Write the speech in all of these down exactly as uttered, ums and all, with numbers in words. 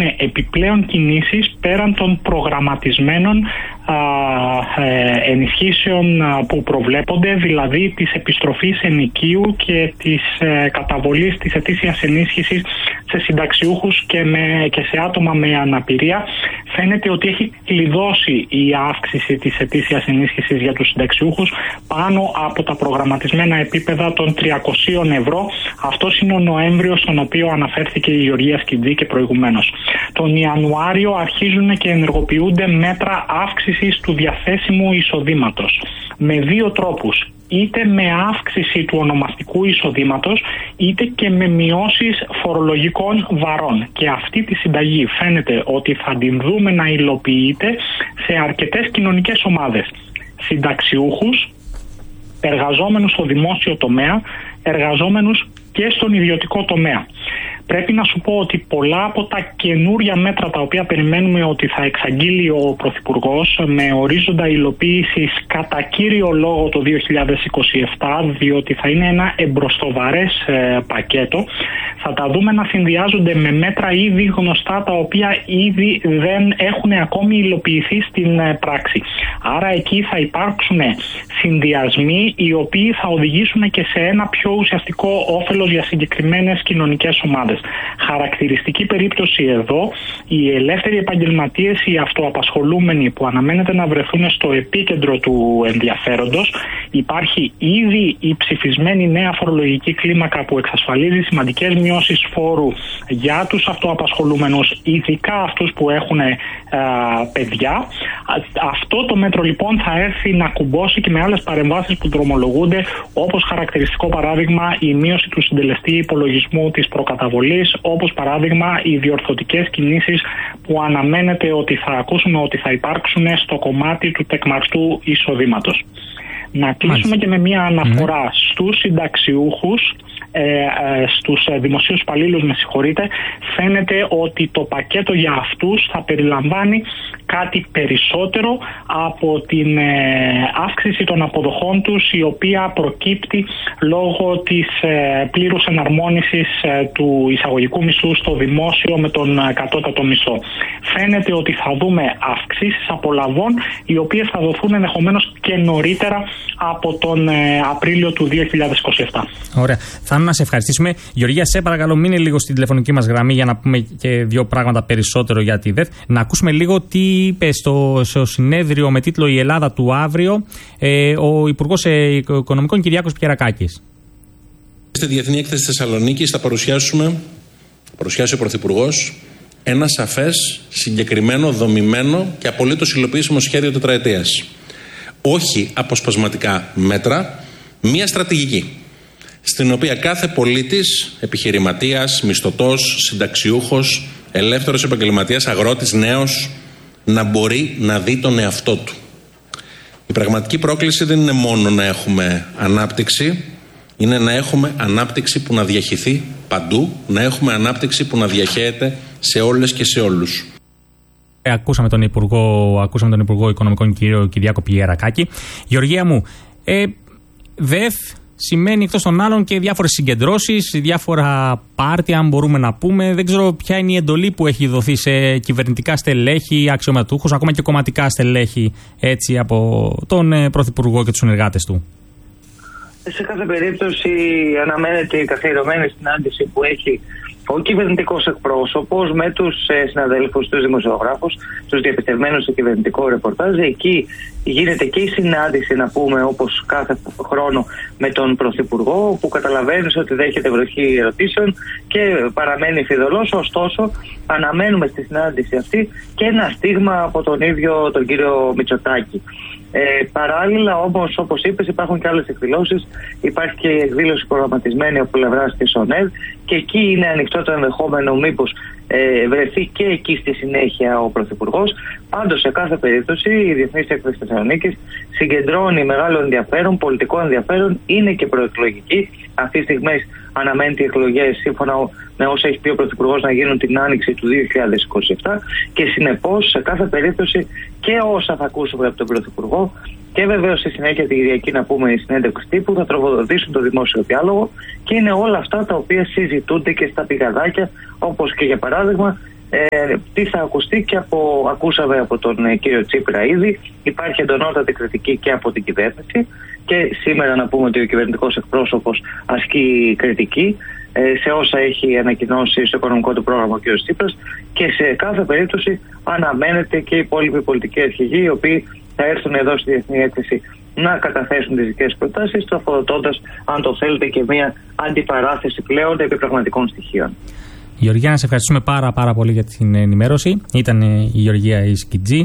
υπάρχουν επιπλέον κινήσεις πέραν των προγραμματισμένων α, ε, ενισχύσεων α, που προβλέπονται, δηλαδή της επιστροφής ενοικίου και της ε, καταβολής της ετήσιας ενίσχυσης σε συνταξιούχους και, με, και σε άτομα με αναπηρία. Φαίνεται ότι έχει κλειδώσει η αύξηση της ετήσιας ενίσχυσης για τους συνταξιούχους πάνω από τα προγραμματισμένα επίπεδα των τριακοσίων ευρώ. Αυτός είναι ο Νοέμβριος, στον οποίο αναφέρθηκε η Γεωργία Σκιντζή και προηγουμένως. Τον Ιανουάριο αρχίζουν και ενεργοποιούνται μέτρα αύξησης του διαθέσιμου εισοδήματος με δύο τρόπους. Είτε με αύξηση του ονομαστικού εισοδήματος, είτε και με μειώσεις φορολογικών βαρών. Και αυτή τη συνταγή φαίνεται ότι θα την δούμε να υλοποιείται σε αρκετές κοινωνικές ομάδες. Συνταξιούχους, εργαζόμενους στο δημόσιο τομέα, εργαζόμενους και στον ιδιωτικό τομέα. Πρέπει να σου πω ότι πολλά από τα καινούρια μέτρα τα οποία περιμένουμε ότι θα εξαγγείλει ο Πρωθυπουργός με ορίζοντα υλοποίησης κατά κύριο λόγο το δύο χιλιάδες είκοσι επτά, διότι θα είναι ένα εμπροστοβαρές ε, πακέτο, θα τα δούμε να συνδυάζονται με μέτρα ήδη γνωστά τα οποία ήδη δεν έχουν ακόμη υλοποιηθεί στην ε, πράξη. Άρα εκεί θα υπάρξουν συνδυασμοί οι οποίοι θα οδηγήσουν και σε ένα πιο ουσιαστικό όφελος για συγκεκριμένες κοινωνικές ομάδες. Χαρακτηριστική περίπτωση εδώ, οι ελεύθεροι επαγγελματίες, οι αυτοαπασχολούμενοι που αναμένεται να βρεθούν στο επίκεντρο του ενδιαφέροντος. Υπάρχει ήδη η ψηφισμένη νέα φορολογική κλίμακα που εξασφαλίζει σημαντικές μειώσεις φόρου για τους αυτοαπασχολούμενους, ειδικά αυτούς που έχουν α, παιδιά. Αυτό το μέτρο λοιπόν θα έρθει να κουμπώσει και με άλλες παρεμβάσεις που δρομολογούνται, όπως χαρακτηριστικό παράδειγμα η μείωση του συντελεστή υπολογισμού της προκαταβολής, όπως παράδειγμα οι διορθωτικές κινήσεις που αναμένεται ότι θα ακούσουμε ότι θα υπάρξουν στο κομμάτι του τεκμαρτού εισοδήματος. Να κλείσουμε και με μια αναφορά mm. στους συνταξιούχους, ε, ε, στους δημοσίους υπαλλήλους, με συγχωρείτε. Φαίνεται ότι το πακέτο για αυτούς θα περιλαμβάνει κάτι περισσότερο από την ε, αύξηση των αποδοχών τους, η οποία προκύπτει λόγω της ε, πλήρους εναρμόνισης ε, του εισαγωγικού μισθού στο δημόσιο με τον ε, κατώτατο μισθό. Φαίνεται ότι θα δούμε αυξήσεις απολαβών, οι οποίες θα δοθούν ενδεχομένως και νωρίτερα από τον ε, Απρίλιο του δύο χιλιάδες είκοσι επτά. Ωραία. Θα να σε ευχαριστήσουμε. Γεωργία, σε παρακαλώ, μείνε λίγο στην τηλεφωνική μας γραμμή για να πούμε και δύο πράγματα περισσότερο για τη ΔΕΘ. Να ακούσουμε λίγο τι είπε στο, στο συνέδριο με τίτλο «Η Ελλάδα του αύριο» ε, ο Υπουργός Οικονομικών Κυριάκος Πιερακάκης. Στη Διεθνή Έκθεση Θεσσαλονίκης θα παρουσιάσουμε, θα παρουσιάσει ο Πρωθυπουργός, ένα σαφές, συγκεκριμένο, δομημένο και απολύτως υλοποιήσιμο σχέδιο τετραετίας. Όχι αποσπασματικά μέτρα, μία στρατηγική, στην οποία κάθε πολίτης, επιχειρηματίας, μισθωτός, συνταξιούχος, ελεύθερος επαγγελματίας, αγρότης, νέος, να μπορεί να δει τον εαυτό του. Η πραγματική πρόκληση δεν είναι μόνο να έχουμε ανάπτυξη, είναι να έχουμε ανάπτυξη που να διαχυθεί παντού, να έχουμε ανάπτυξη που να διαχέεται σε όλες και σε όλους. Ε, ακούσαμε, τον Υπουργό, ακούσαμε τον Υπουργό Οικονομικών κύριο Κυριάκο Πιερακάκη. Γεωργία μου, ε, ΔΕΘ σημαίνει εκτός των άλλων και διάφορες συγκεντρώσεις, διάφορα πάρτια, αν μπορούμε να πούμε. Δεν ξέρω ποια είναι η εντολή που έχει δοθεί σε κυβερνητικά στελέχη, αξιωματούχους, ακόμα και κομματικά στελέχη, έτσι, από τον ε, Πρωθυπουργό και τους συνεργάτες του. Σε κάθε περίπτωση αναμένεται η καθιερωμένη συνάντηση που έχει ο κυβερνητικός εκπρόσωπος με τους συναδέλφους, τους δημοσιογράφους, τους διαπιστευμένους στο κυβερνητικό ρεπορτάζ. Εκεί γίνεται και η συνάντηση, να πούμε, όπως κάθε χρόνο, με τον Πρωθυπουργό, που καταλαβαίνεις ότι δέχεται βροχή ερωτήσεων και παραμένει φιδωλός. Ωστόσο, αναμένουμε στη συνάντηση αυτή και ένα στίγμα από τον ίδιο τον κύριο Μητσοτάκη. Ε, παράλληλα όμως, όπως είπες, υπάρχουν και άλλες εκδηλώσεις. Υπάρχει και η εκδήλωση προγραμματισμένη από πλευράς της ΟΝΕΔ και εκεί είναι ανοιχτό το ενδεχόμενο μήπως ε, βρεθεί και εκεί στη συνέχεια ο Πρωθυπουργός. Πάντως, σε κάθε περίπτωση, η Διεθνής Έκθεση Θεσσαλονίκης συγκεντρώνει μεγάλο ενδιαφέρον, πολιτικό ενδιαφέρον, είναι και προεκλογική. Αυτή τη στιγμή αναμένεται οι εκλογές, σύμφωνα με όσα έχει πει ο Πρωθυπουργός, να γίνουν την άνοιξη του δύο χιλιάδες είκοσι επτά και συνεπώς, σε κάθε περίπτωση, και όσα θα ακούσουμε από τον Πρωθυπουργό και βεβαίως στη συνέχεια την Κυριακή, να πούμε, η συνέντευξη τύπου, θα τροφοδοτήσουν το δημόσιο διάλογο και είναι όλα αυτά τα οποία συζητούνται και στα πηγαδάκια, όπως και για παράδειγμα Ε, τι θα ακουστεί και από, ακούσαμε από τον ε, κύριο Τσίπρα ήδη, υπάρχει εντονότατη κριτική και από την κυβέρνηση και σήμερα να πούμε ότι ο κυβερνητικός εκπρόσωπος ασκεί κριτική ε, σε όσα έχει ανακοινώσει στο οικονομικό του πρόγραμμα ο κύριος Τσίπρας και σε κάθε περίπτωση αναμένεται και οι υπόλοιποι πολιτικοί αρχηγοί οι οποίοι θα έρθουν εδώ στη Διεθνή Έκθεση να καταθέσουν τις δικές προτάσεις, τροφοδοτώντας, αν το θέλετε, και μια αντιπαράθεση πλέον επί πραγματικών στοιχείων. Γεωργία, να σε ευχαριστούμε πάρα πάρα πολύ για την ενημέρωση. Ήταν η Γεωργία Ισκιτζή,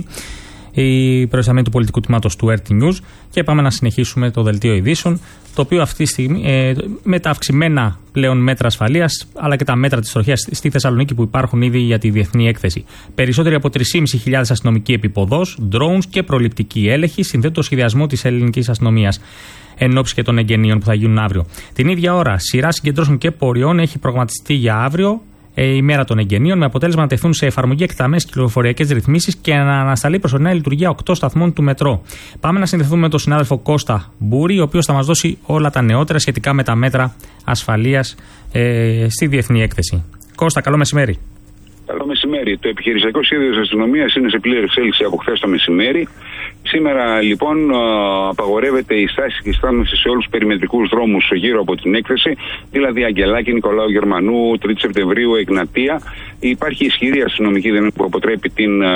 η προϊσταμένη του πολιτικού τμήματος του Έρτι News, και πάμε να συνεχίσουμε το δελτίο ειδήσεων, το οποίο αυτή τη στιγμή ε, με τα αυξημένα πλέον μέτρα ασφαλείας αλλά και τα μέτρα της τροχέας στη Θεσσαλονίκη που υπάρχουν ήδη για τη Διεθνή Έκθεση. Περισσότεροι από τρεις χιλιάδες πεντακόσιοι αστυνομικοί επίποδος, drones και προληπτική έλεγχη συνδέουν το σχεδιασμό της ελληνικής αστυνομίας εν ώψη και των εγγενείων που θα γίνουν αύριο. Την ίδια ώρα, σειρά συγκεντρώσεων και πορειών έχει προγραμματιστεί για αύριο, η μέρα των εγγενείων, με αποτέλεσμα να τεθούν σε εφαρμογή εκτεταμένες κυκλοφοριακές ρυθμίσεις και να ανασταλεί προσωρινά η λειτουργία οκτώ σταθμών του μετρό. Πάμε να συνδεθούμε με τον συνάδελφο Κώστα Μπούρη, ο οποίος θα μας δώσει όλα τα νεότερα σχετικά με τα μέτρα ασφαλείας ε, στη Διεθνή Έκθεση. Κώστα, καλό μεσημέρι. Καλό μεσημέρι. Το επιχειρησιακό σχέδιο της αστυνομίας είναι σε πλήρη εξέλιξη από χθες το μεσημέρι. Σήμερα λοιπόν απαγορεύεται η στάση και η στάθμευση σε όλους τους περιμετρικούς δρόμους γύρω από την έκθεση, δηλαδή Αγγελάκη, Νικολάου Γερμανού, τρίτη Σεπτεμβρίου, Εγνατία. Υπάρχει ισχυρή αστυνομική δύναμη που αποτρέπει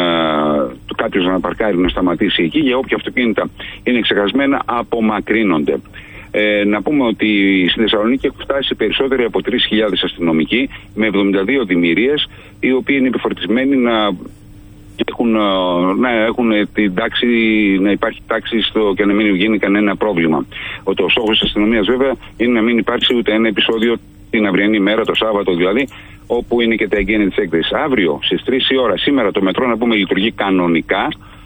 κάποιος να παρκάρει, να σταματήσει εκεί, και όποια αυτοκίνητα είναι ξεχασμένα απομακρύνονται. Ε, να πούμε ότι στη Θεσσαλονίκη έχουν φτάσει περισσότεροι από τρεις χιλιάδες αστυνομικοί με εβδομήντα δύο δημιουργίες, οι οποίοι είναι επιφορτισμένοι να έχουν, να έχουν την τάξη, να υπάρχει τάξη στο και να μην γίνει κανένα πρόβλημα. Ο το στόχος της αστυνομίας βέβαια είναι να μην υπάρξει ούτε ένα επεισόδιο την αυριανή μέρα, το Σάββατο δηλαδή, όπου είναι και τα εγγένεια της έκθεσης. Αύριο στις τρεις η ώρα, σήμερα το μετρό να πούμε λειτουργεί κανονικά.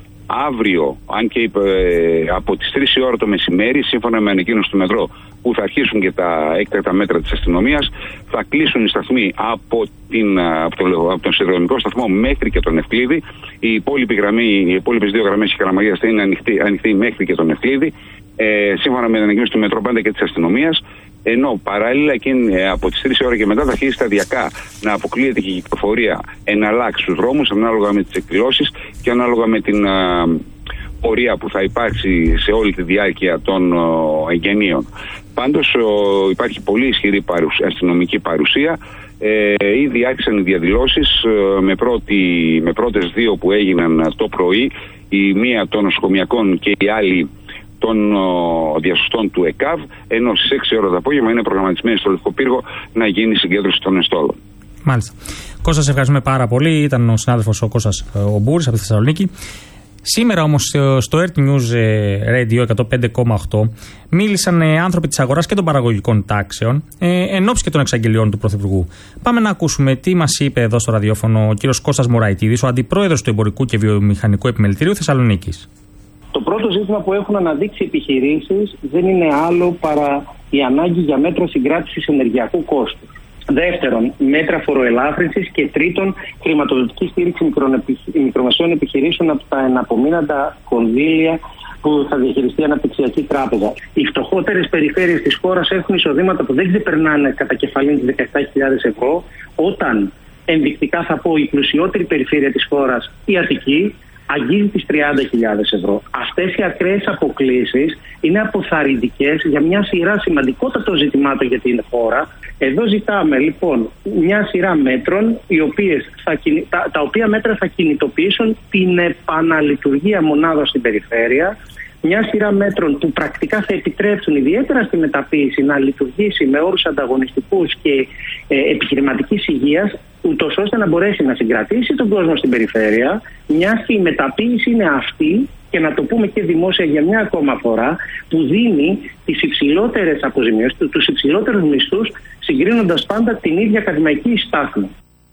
Αύριο, αν και ε, από τις τρεις η ώρα το μεσημέρι, σύμφωνα με ανακοίνωση του μετρό, που θα αρχίσουν και τα έκτακτα μέτρα της αστυνομίας, θα κλείσουν οι σταθμοί από, την, από, το, από τον σιδηροδρομικό σταθμό μέχρι και τον Ευκλήδη. Η υπόλοιπη γραμμή, οι υπόλοιπες δύο γραμμές της Καλαμαγίας θα είναι ανοιχτή, ανοιχτή μέχρι και τον Ευκλήδη, ε, σύμφωνα με την ανακοίνωση του μετρό πάντα και της αστυνομίας. Ενώ παράλληλα και από τις τρεις ώρα και μετά θα αρχίσει σταδιακά να αποκλείεται και η κυκλοφορία εναλλάξ στους δρόμους, ανάλογα με τις εκδηλώσεις και ανάλογα με την α, πορεία που θα υπάρξει σε όλη τη διάρκεια των α, εγγενείων. Πάντως ο, υπάρχει πολύ ισχυρή παρουσία, αστυνομική παρουσία. Ε, ήδη άρχισαν οι διαδηλώσεις ε, με, πρώτη, με πρώτες δύο που έγιναν το πρωί, η μία των νοσοκομιακών και η άλλη των ο, διασωστών του ΕΚΑΒ, ενώ στις έξι ώρα το απόγευμα είναι προγραμματισμένη στο Λευκό Πύργο να γίνει συγκέντρωση των εστόλων. Μάλιστα. Κώστα, σε ευχαριστούμε πάρα πολύ. Ήταν ο συνάδελφος ο Κώστας ο Μπούρης από τη Θεσσαλονίκη. Σήμερα όμως στο Έρτι News Radio εκατόν πέντε κόμμα οκτώ μίλησαν άνθρωποι της αγοράς και των παραγωγικών τάξεων εν ώψη και των εξαγγελιών του Πρωθυπουργού. Πάμε να ακούσουμε τι μας είπε εδώ στο ραδιόφωνο ο κύριος Κώστας Μωραϊτίδης, ο αντιπρόεδρος του Εμπορικού και Βιομηχανικού Επιμελητηρίου Θεσσαλονίκης. Το πρώτο ζήτημα που έχουν αναδείξει οι επιχειρήσεις δεν είναι άλλο παρά η ανάγκη για μέτρα συγκράτησης ενεργειακού κόστους. Δεύτερον, μέτρα φοροελάφρυνσης και τρίτον, χρηματοδοτική στήριξη μικρομεσαίων επιχειρήσεων από τα εναπομείναντα κονδύλια που θα διαχειριστεί η Αναπτυξιακή Τράπεζα. Οι φτωχότερες περιφέρειες της χώρας έχουν εισοδήματα που δεν ξεπερνάνε κατά κεφαλήν τις δεκαεπτά χιλιάδες ευρώ, όταν ενδεικτικά θα πω η πλουσιότερη περιφέρεια της χώρας, η Αττική, αγγίζει τις τριάντα χιλιάδες ευρώ. Αυτές οι ακραίες αποκλίσεις είναι αποθαρρυντικές για μια σειρά σημαντικότατων ζητημάτων για την χώρα. Εδώ ζητάμε λοιπόν μια σειρά μέτρων οι οποίες θα, τα, τα οποία μέτρα θα κινητοποιήσουν την επαναλειτουργία μονάδων στην περιφέρεια, μια σειρά μέτρων που πρακτικά θα επιτρέψουν ιδιαίτερα στη μεταποίηση να λειτουργήσει με όρους ανταγωνιστικούς και ε, επιχειρηματικής υγείας, ούτως ώστε να μπορέσει να συγκρατήσει τον κόσμο στην περιφέρεια, μιας και η μεταποίηση είναι αυτή, και να το πούμε και δημόσια για μια ακόμα φορά, που δίνει τις υψηλότερες αποζημιώσεις, τους υψηλότερους μισθούς, συγκρίνοντας πάντα την ίδια ακαδημαϊκή στάθμη.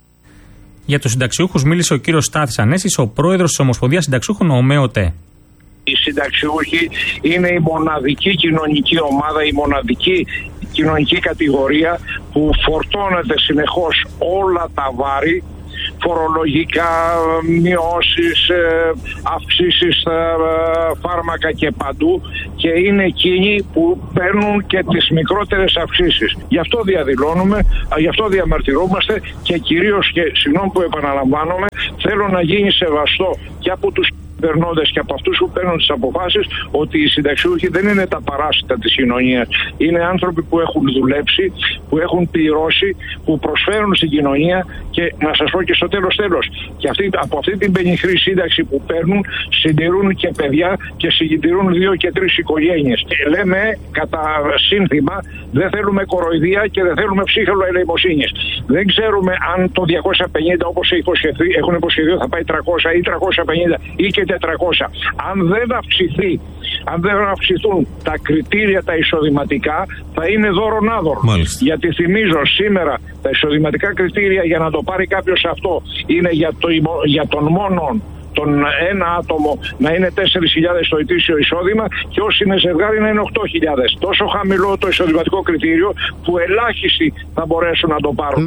Για τους συνταξιούχους μίλησε ο κύριος Στάθης Ανέσης, ο πρόεδρος της Ομοσπονδίας Συνταξιούχων ΟΜΕΟΤΕ. Οι συνταξιούχοι είναι η μοναδική κοινωνική ομάδα, η μοναδική κοινωνική κατηγορία που φορτώνεται συνεχώς όλα τα βάρη φορολογικά, μειώσεις, αυξήσεις στα φάρμακα και παντού, και είναι εκείνοι που παίρνουν και τις μικρότερες αυξήσεις. Γι' αυτό διαδηλώνουμε, γι' αυτό διαμαρτυρόμαστε, και κυρίως, και συγγνώμη που επαναλαμβάνομαι, θέλω να γίνει σεβαστό και από τους περνώντες και από αυτούς που παίρνουν τις αποφάσεις, ότι οι συνταξιούχοι δεν είναι τα παράσιτα της κοινωνίας. Είναι άνθρωποι που έχουν δουλέψει, που έχουν πληρώσει, που προσφέρουν στην κοινωνία, και να σας πω και στο τέλος τέλος, και αυτή, από αυτή την πενιχρή σύνταξη που παίρνουν, συντηρούν και παιδιά και συντηρούν δύο και τρεις οικογένειες. Και λέμε κατά σύνθημα, δεν θέλουμε κοροϊδία και δεν θέλουμε ψύχελο ελεημοσύνης. Δεν ξέρουμε αν το διακόσια πενήντα, όπως έχουν υποσχεθεί, θα πάει τριακόσια ή τριακόσια πενήντα ή και τετρακόσια. Αν δεν αυξηθεί, αν δεν αυξηθούν τα κριτήρια τα εισοδηματικά, θα είναι δώρον άδωρ. Γιατί θυμίζω σήμερα τα εισοδηματικά κριτήρια για να το πάρει κάποιος αυτό είναι για, το, για τον μόνο τον ένα άτομο να είναι τέσσερις χιλιάδες το ετήσιο εισόδημα, και όσοι είναι ζευγάρι να είναι οκτώ χιλιάδες. Τόσο χαμηλό το εισοδηματικό κριτήριο που ελάχιστοι θα μπορέσουν να το πάρουν.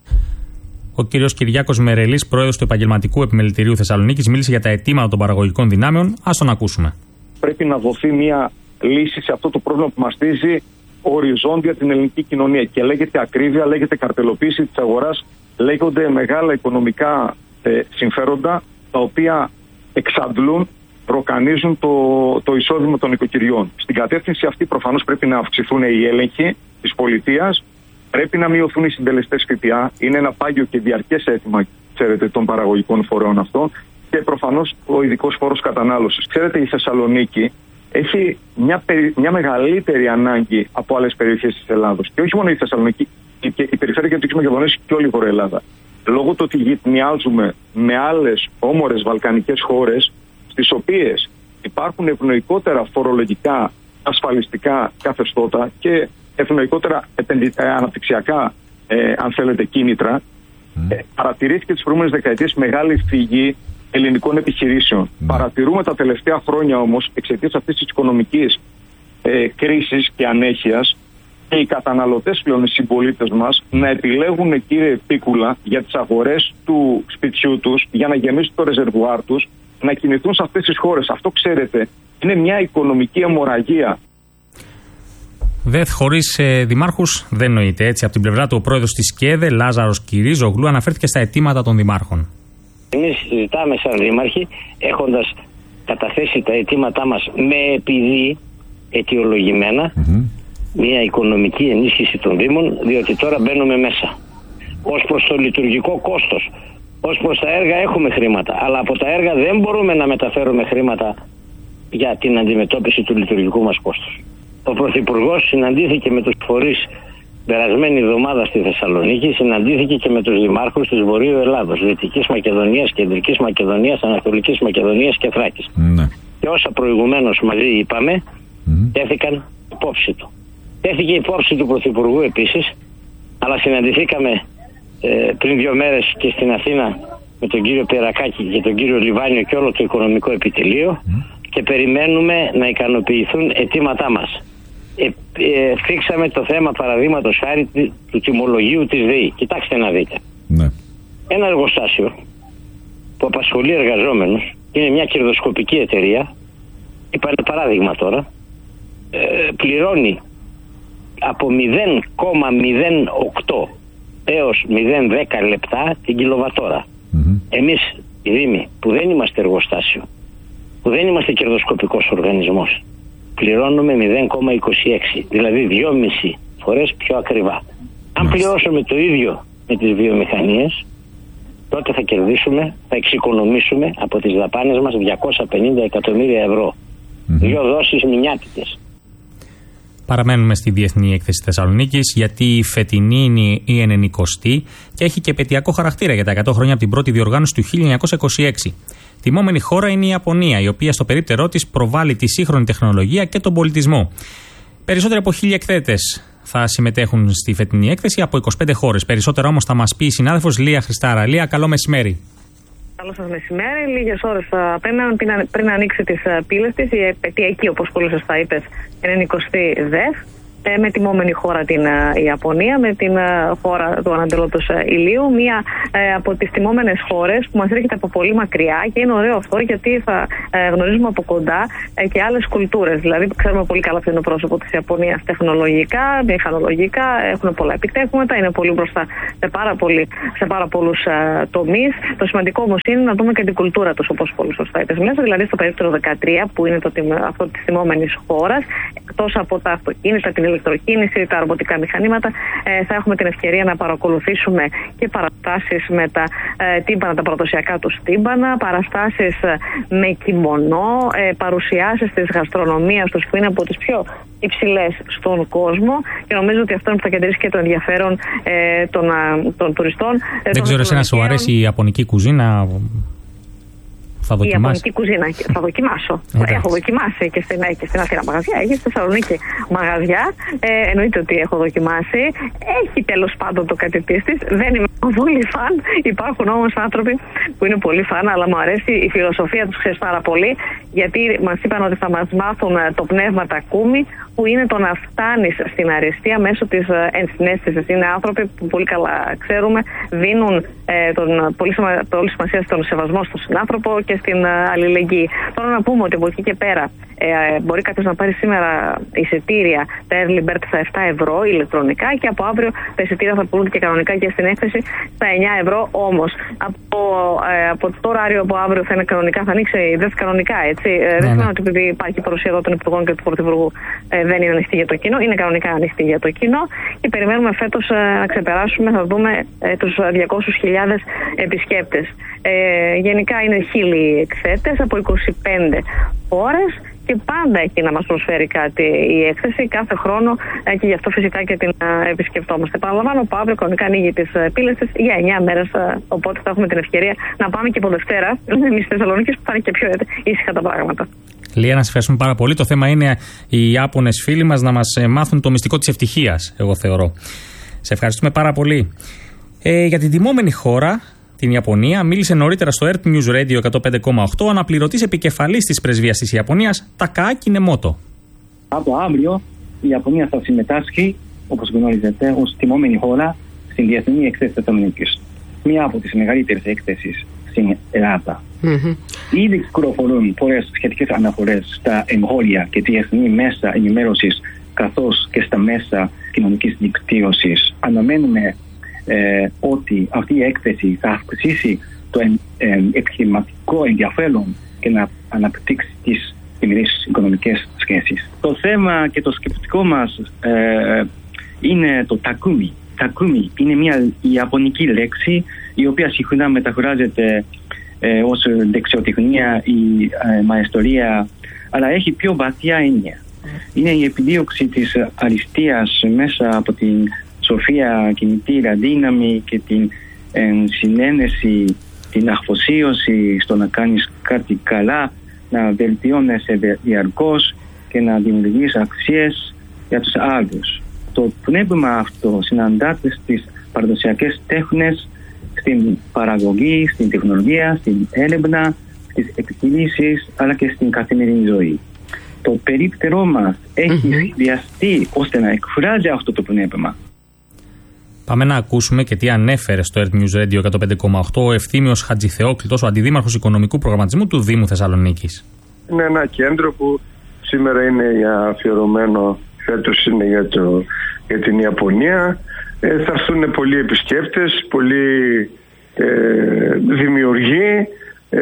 Ο κύριος Κυριάκος Μερελής, πρόεδρος του Επαγγελματικού Επιμελητηρίου Θεσσαλονίκης, μίλησε για τα αιτήματα των παραγωγικών δυνάμεων. Ας τον ακούσουμε. Πρέπει να δοθεί μια λύση σε αυτό το πρόβλημα που μαστίζει οριζόντια την ελληνική κοινωνία. Και λέγεται ακρίβεια, λέγεται καρτελοποίηση της αγοράς, λέγονται μεγάλα οικονομικά ε, συμφέροντα, τα οποία εξαντλούν, ροκανίζουν το, το εισόδημα των οικοκυριών. Στην κατεύθυνση αυτή προφανώς πρέπει να αυξηθούν οι έλεγχοι της πολιτείας. Πρέπει να μειωθούν οι συντελεστές ΦΠΑ. Είναι ένα πάγιο και διαρκές αίτημα, ξέρετε, των παραγωγικών φορέων αυτό. Και προφανώς ο ειδικός φόρος κατανάλωσης. Ξέρετε, η Θεσσαλονίκη έχει μια, μια μεγαλύτερη ανάγκη από άλλες περιοχές της Ελλάδος. Και όχι μόνο η Θεσσαλονίκη, και η περιφέρεια Κεντρικής Μακεδονίας και όλη η Βορεια Ελλάδα. Λόγω του ότι γυτνιάζουμε με άλλες όμορες βαλκανικές χώρες, στις οποίες υπάρχουν ευνοϊκότερα φορολογικά, ασφαλιστικά καθεστώτα και ευνοϊκότερα αναπτυξιακά, ε, αν θέλετε, κίνητρα, mm. ε, παρατηρήθηκε τις προηγούμενες δεκαετίες μεγάλη φυγή ελληνικών επιχειρήσεων. Mm. Παρατηρούμε τα τελευταία χρόνια όμως, εξαιτίας αυτής της οικονομικής ε, κρίσης και ανέχειας, και οι καταναλωτές πλέον, οι συμπολίτες μας, να επιλέγουν, κύριε Πίκουλα, για τις αγορές του σπιτιού τους, για να γεμίσουν το ρεζερβουάρ τους, να κινηθούν σε αυτές τις χώρες. Αυτό, ξέρετε, είναι μια οικονομική αιμορραγία. ΔΕΘ χωρίς ε, δημάρχους δεν νοείται. Έτσι, από την πλευρά του, ο πρόεδρος της ΚΕΔΕ, Λάζαρος Κυρίζογλου, αναφέρθηκε στα αιτήματα των δημάρχων. Εμείς συζητάμε σαν δήμαρχοι, έχοντας καταθέσει τα αιτήματά μας με επειδή αιτιολογημένα, mm-hmm. μια οικονομική ενίσχυση των Δήμων, διότι τώρα μπαίνουμε μέσα. Ως προς το λειτουργικό κόστος, ως προς τα έργα έχουμε χρήματα, αλλά από τα έργα δεν μπορούμε να μεταφέρουμε χρήματα για την αντιμετώπιση του λειτουργικού μας κόστους. Ο Πρωθυπουργός συναντήθηκε με τους φορείς περασμένη εβδομάδα στη Θεσσαλονίκη, συναντήθηκε και με τους δημάρχους της Βορείου Ελλάδος, Δυτικής Μακεδονίας, Κεντρικής Μακεδονίας, Ανατολικής Μακεδονίας και Θράκης. Mm. Και όσα προηγουμένως μαζί είπαμε, mm. τέθηκαν υπόψη του. Τέθηκε υπόψη του Πρωθυπουργού επίσης, αλλά συναντηθήκαμε ε, πριν δύο μέρες και στην Αθήνα με τον κύριο Πιερακάκη και τον κύριο Λιβάνιο και όλο το οικονομικό επιτελείο mm. και περιμένουμε να ικανοποιηθούν αιτήματά μας. Ε, ε, φίξαμε το θέμα, παραδείγματος χάρη, του τιμολογίου της ΔΕΗ. Κοιτάξτε να δείτε. Ναι. Ένα εργοστάσιο που απασχολεί εργαζόμενους, είναι μια κερδοσκοπική εταιρεία, είπα ένα παράδειγμα τώρα, ε, πληρώνει από μηδέν κόμμα μηδέν οκτώ έως μηδέν κόμμα δέκα λεπτά την κιλοβατόρα. Mm-hmm. Εμείς οι Δήμοι που δεν είμαστε εργοστάσιο, που δεν είμαστε κερδοσκοπικός οργανισμός, πληρώνουμε μηδέν κόμμα είκοσι έξι, δηλαδή δυόμιση φορές πιο ακριβά. Αν πληρώσουμε το ίδιο με τις βιομηχανίες, τότε θα κερδίσουμε, θα εξοικονομήσουμε από τις δαπάνες μας διακόσια πενήντα εκατομμύρια ευρώ. Mm-hmm. Δύο δόσεις μηνιάτικες. Παραμένουμε στη Διεθνή Έκθεση Θεσσαλονίκης, γιατί η φετινή είναι η ενενηκοστή και έχει και επαιτειακό χαρακτήρα για τα εκατό χρόνια από την πρώτη διοργάνωση του χίλια εννιακόσια είκοσι έξι. Τιμόμενη χώρα είναι η Ιαπωνία, η οποία στο περίπτερό της προβάλλει τη σύγχρονη τεχνολογία και τον πολιτισμό. Περισσότεροι από χίλιοι εκθέτες θα συμμετέχουν στη φετινή έκθεση από είκοσι πέντε χώρες. Περισσότερα όμως θα μας πει η συνάδελφος Λία Χριστάρα. Λία, καλό μεσημέρι. Καλό σας μεσημέρι. Λίγες ώρες απέναντι πριν ανοίξει τις πύλες της, η επαιτειακή, όπως πολύ σωστά είπες, ενενηκοστή ΔΕΘ. ε, με τιμόμενη χώρα την ε, Ιαπωνία, με την ε, χώρα του ανατελώτος ε, ηλίου, μία ε, από τις τιμόμενες χώρες που μας έρχεται από πολύ μακριά, και είναι ωραίο αυτό γιατί θα ε, γνωρίζουμε από κοντά ε, και άλλες κουλτούρες. Δηλαδή, ξέρουμε πολύ καλά ποιο είναι το πρόσωπο της Ιαπωνίας τεχνολογικά, μηχανολογικά, έχουν πολλά επιτεύγματα, είναι πολύ μπροστά σε πάρα, πολύ, σε πάρα πολλούς ε, τομείς. Το σημαντικό όμως είναι να δούμε και την κουλτούρα τους, όπως πολύ σωστά είπες μέσα. Δηλαδή, στο περίπτωρο δεκατρία, που είναι το, αυτό της τιμόμενης χώρας, εκτός από τα αυτοκίνητα, την ηλεκτροκίνηση, τα ρομποτικά μηχανήματα, ε, θα έχουμε την ευκαιρία να παρακολουθήσουμε και παραστάσεις με τα ε, τύμπανα, τα παραδοσιακά τους τύμπανα, παραστάσεις ε, με κιμονό, ε, παρουσιάσεις της γαστρονομίας τους που είναι από τις πιο υψηλές στον κόσμο, και νομίζω ότι αυτό είναι που θα κεντρήσει και το ενδιαφέρον ε, των, των τουριστών. Ε, Δεν ξέρω, εσένα σου αρέσει η ιαπωνική κουζίνα? Θα η ιαπωνική κουζίνα θα δοκιμάσω. Εντάξει. Έχω δοκιμάσει και στην, και στην Αθήνα μαγαζιά, έχει στη Θεσσαλονίκη μαγαζιά. Ε, εννοείται ότι έχω δοκιμάσει. Έχει τέλος πάντων το κατητής της. Δεν είμαι πολύ φαν. Υπάρχουν όμως άνθρωποι που είναι πολύ φαν, αλλά μου αρέσει η φιλοσοφία τους, ξέρεις, πάρα πολύ. Γιατί μας είπαν ότι θα μας μάθουν το πνεύμα τακούμι, που είναι το να φτάνεις στην αριστεία μέσω της ενσυναίσθησης. Είναι άνθρωποι που πολύ καλά ξέρουμε, δίνουν ε, τον, πολύ, σημα, πολύ σημασία στον σεβασμό στον συνάνθρωπο και στην uh, αλληλεγγύη. Τώρα να πούμε ότι από εκεί και πέρα ε, μπορεί κάποιος να πάρει σήμερα εισιτήρια, τα early bird στα επτά ευρώ ηλεκτρονικά, και από αύριο τα εισιτήρια θα πουλούνται και κανονικά και στην έκθεση στα εννιά ευρώ. Όμως από, ε, από το ωράριο από αύριο θα είναι κανονικά, θα ανοίξει δεν κανονικά, έτσι. Ε, δεν σημαίνει ότι επειδή υπάρχει παρουσία εδώ των Υπουργών και του Πρωθυπουργού ε, δεν είναι ανοιχτή για το κοινό. Είναι κανονικά ανοιχτή για το κοινό, και περιμένουμε φέτος ε, να ξεπεράσουμε, θα δούμε, ε, τους διακόσιες χιλιάδες επισκέπτες. Ε, γενικά είναι χίλιοι εκθέτες από είκοσι πέντε χώρες, και πάντα έχει να μας προσφέρει κάτι η έκθεση κάθε χρόνο, ε, και γι' αυτό φυσικά και την ε, επισκεπτόμαστε. Παραλαμβάνω που αύριο κανονικά ανοίγει τις ε, πύλες της για εννιά μέρες, ε, οπότε θα έχουμε την ευκαιρία να πάμε και από Δευτέρα εμείς στη Θεσσαλονίκη, που θα είναι και πιο ήσυχα τα πράγματα. Λία, να σε ευχαριστούμε πάρα πολύ. Το θέμα είναι οι Ιάπωνες φίλοι μας να μας μάθουν το μυστικό της ευτυχίας, εγώ θεωρώ. Σε ευχαριστούμε πάρα πολύ. Ε, για την τιμόμενη χώρα, την Ιαπωνία, μίλησε νωρίτερα στο Earth News Radio εκατόν πέντε κόμμα οκτώ ο αναπληρωτής επικεφαλής της πρεσβείας της Ιαπωνίας, Τακαάκι Νεμότο. Από αύριο η Ιαπωνία θα συμμετάσχει, όπως γνωρίζετε, ως τιμόμενη χώρα στην Διεθνή Έκθεση Θεσσαλονίκης. Μία από τις μεγαλύτερες έκθεσεις στην Ελλάδα. Mm-hmm. Ήδη κυκλοφορούν πολλές σχετικές αναφορές στα εγχώρια και διεθνή μέσα ενημέρωσης, καθώς και στα μέσα κοινωνικής δικτύωσης. Αναμένουμε Ε, ότι αυτή η έκθεση θα αυξήσει το ε, ε, επιχειρηματικό ενδιαφέρον και να αναπτύξει τις διμερείς οικονομικές σχέσεις. Το θέμα και το σκεπτικό μας ε, είναι το τακούμι. Τακούμι είναι μια ιαπωνική λέξη, η οποία συχνά μεταφράζεται ε, ως δεξιοτεχνία ή ε, μαεστορία, αλλά έχει πιο βαθιά έννοια. Είναι η επιδίωξη της αριστείας μέσα από την σοφία, κινητήρα δύναμη και την ε, συνένεση, την αφοσίωση στο να κάνεις κάτι καλά, να βελτιώνεσαι διαρκώς και να δημιουργείς αξίες για τους άλλους. Το πνεύμα αυτό συναντάται στις παραδοσιακές τέχνες, στην παραγωγή, στην τεχνολογία, στην έρευνα, στις επιχειρήσεις, αλλά και στην καθημερινή ζωή. Το περίπτερό μας έχει σχεδιαστεί ώστε να εκφράζει αυτό το πνεύμα. Πάμε να ακούσουμε και τι ανέφερε στο Earth News Radio εκατόν πέντε κόμμα οκτώ ο Ευθύμιος Χατζηθεόκλητος, ο αντιδήμαρχος οικονομικού προγραμματισμού του Δήμου Θεσσαλονίκης. Είναι ένα κέντρο που σήμερα είναι αφιερωμένο, φέτος είναι για, το, για την Ιαπωνία. Ε, θα έρθουν πολλοί επισκέπτες, πολλοί ε, δημιουργοί, ε,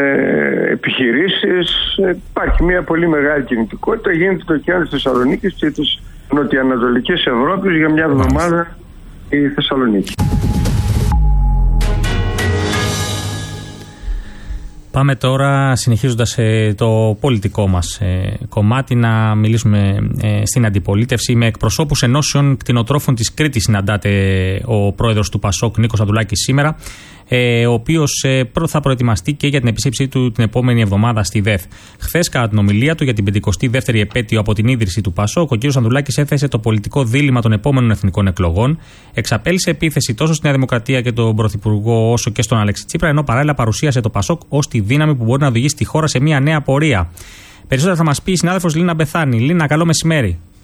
επιχειρήσεις. Ε, υπάρχει μια πολύ μεγάλη κινητικότητα. Γίνεται το κέντρο της Θεσσαλονίκης και της νοτιοανατολικής Ευρώπης για μια εβδομάδα η Θεσσαλονίκη. Πάμε τώρα, συνεχίζοντας ε, το πολιτικό μας ε, κομμάτι, να μιλήσουμε ε, στην αντιπολίτευση. Με εκπροσώπους ενώσεων κτηνοτρόφων της Κρήτης συναντάται ο πρόεδρος του Πασόκ, Νίκος Ανδρουλάκης, σήμερα, ε, ο οποίος ε, θα προετοιμαστεί και για την επίσκεψή του την επόμενη εβδομάδα στη ΔΕΘ. Χθες, κατά την ομιλία του για την πενηκοστή δεύτερη επέτειο από την ίδρυση του Πασόκ, ο κ. Ανδρουλάκης έθεσε το πολιτικό δίλημμα των επόμενων εθνικών εκλογών, εξαπέλυσε επίθεση τόσο στη Νέα Δημοκρατία και τον Πρωθυπουργό, όσο και στον Αλέξη Τσίπρα, ενώ παράλληλα παρουσίασε το Πασόκ ως τη δύναμη που μπορεί να οδηγήσει τη χώρα σε μια νέα πορεία. Περισσότερα θα μας πει η συνάδελφος Λίνα Μπεθάνη. Λίνα, καλό μεσημέρι. Καλό μεσημέρι.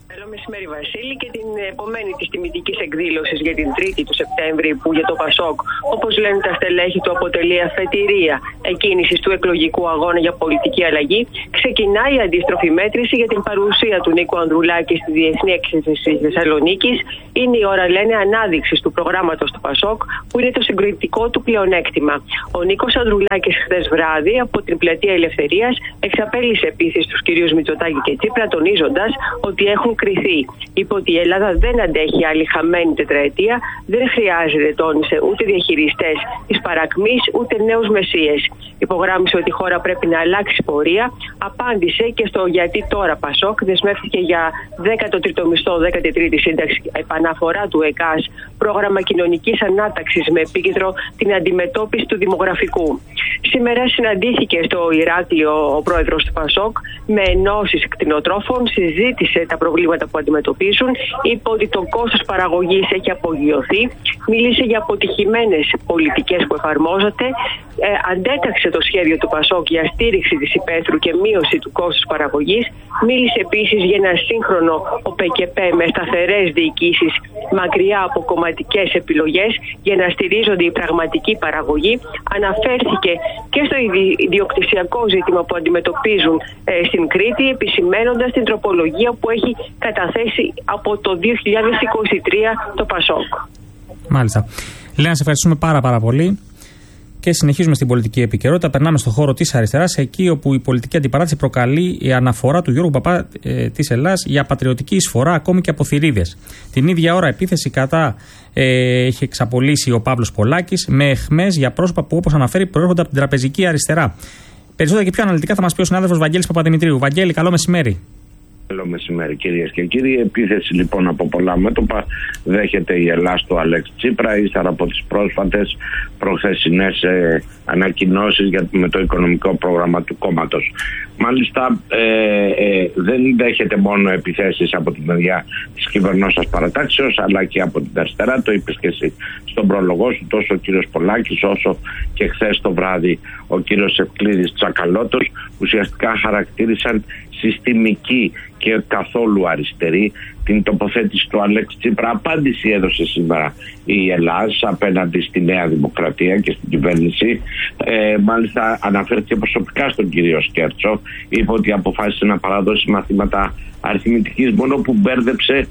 μεσημέρι, Βασίλη, και την επομένη της τιμητικής εκδήλωσης για την Τρίτη του Σεπτέμβρη, που για το Πασόκ, όπως λένε τα στελέχη του, αποτελεί αφετηρία εκκίνησης του εκλογικού αγώνα για πολιτική αλλαγή, ξεκινάει η αντίστροφη μέτρηση για την παρουσία του Νίκου Ανδρουλάκη στη Διεθνή Έκθεση της Θεσσαλονίκης. Είναι η ώρα, λένε, ανάδειξης του προγράμματος του Πασόκ, που είναι το συγκριτικό του πλεονέκτημα. Ο Νίκος Ανδρουλάκης χθες βράδυ από την Πλατεία Ελευθερίας εξαπέλυσε επίσης τους κυρίους Μητσοτάκη και Τσίπρα, τονίζοντας ότι έχουν κριθεί. Είπε ότι η Ελλάδα δεν αντέχει άλλη χαμένη τετραετία, δεν χρειάζεται, τόνισε, ούτε διαχειριστές της παρακμής ούτε νέους μεσίες. Υπογράμμισε ότι η χώρα πρέπει να αλλάξει πορεία. Απάντησε και στο γιατί τώρα Πασόκ, δεσμεύτηκε για δέκατο τρίτο μισθό, δέκατη τρίτη σύνταξη, επαναφορά του ΕΚΑΣ, πρόγραμμα κοινωνικής ανάταξης με επίκεντρο την αντιμετώπιση του δημογραφικού. Σήμερα συναντήθηκε στο Ηράκλειο ο πρόεδρος του Πασόκ με ενώσεις κτηνοτρόφων, συζήτησε τα προβλήματα που αντιμετωπίζουν, είπε ότι το κόστος παραγωγής έχει απογειωθεί, μίλησε για αποτυχημένες πολιτικές που εφαρμόζονται, ε, αντέταξε το σχέδιο του Πασόκ για στήριξη της υπαίθρου και μείωση του κόστους παραγωγής, μίλησε επίσης για ένα σύγχρονο ΟΠΕΚΕΠ με σταθερές διοικήσεις μακριά από κομματικές επιλογές για να στηρίζονται η πραγματική παραγωγή. Αναφέρθηκε και στο ιδιοκτησιακό ζήτημα που αντιμετωπίζουν ε, στην Κρήτη, επισημένοντας την τροπολογία που έχει καταθέσει από το δύο χιλιάδες είκοσι τρία το Πασόκ. Μάλιστα. Λένα, σε ευχαριστούμε πάρα πάρα πολύ. Και συνεχίζουμε στην πολιτική επικαιρότητα. Περνάμε στο χώρο της αριστεράς, εκεί όπου η πολιτική αντιπαράθεση προκαλεί η αναφορά του Γιώργου Παπά ε, της Ελλάς για πατριωτική εισφορά, ακόμη και από θηρίδες. Την ίδια ώρα, επίθεση κατά ε, έχει εξαπολύσει ο Παύλος Πολάκης με αιχμές για πρόσωπα που, όπως αναφέρει, προέρχονται από την τραπεζική αριστερά. Περισσότερα και πιο αναλυτικά θα μας πει ο συνάδελφος Βαγγέλης Παπαδημητρίου. Βαγγέλη, καλό μεσημέρι. Καλό μεσημέρι, κυρίες και κύριοι. Επίθεση λοιπόν από πολλά μέτωπα δέχεται η Ελλάδα του Αλέξη Τσίπρα, ύστερα από τις πρόσφατες προχθεσινές ε, ανακοινώσεις για, με το οικονομικό πρόγραμμα του κόμματος. Μάλιστα ε, ε, δεν δέχεται μόνο επιθέσεις από την μεριά της κυβερνώσας παρατάξεως, αλλά και από την αριστερά. Το είπες και εσύ στον πρόλογο σου, τόσο ο κύριος Πολάκης όσο και χθες το βράδυ ο κύριος Ευκλήδης Τσακαλώτος, ουσιαστικά χαρακτήρισαν συστημική και καθόλου αριστερή την τοποθέτηση του Αλέξη Τσίπρα. Απάντηση έδωσε σήμερα η Ελλάδα απέναντι στη Νέα Δημοκρατία και στην κυβέρνηση. Ε, μάλιστα αναφέρθηκε προσωπικά στον κύριο Σκέρτσο. Είπε ότι αποφάσισε να παραδώσει μαθήματα αριθμητικής, μόνο που μπέρδεψε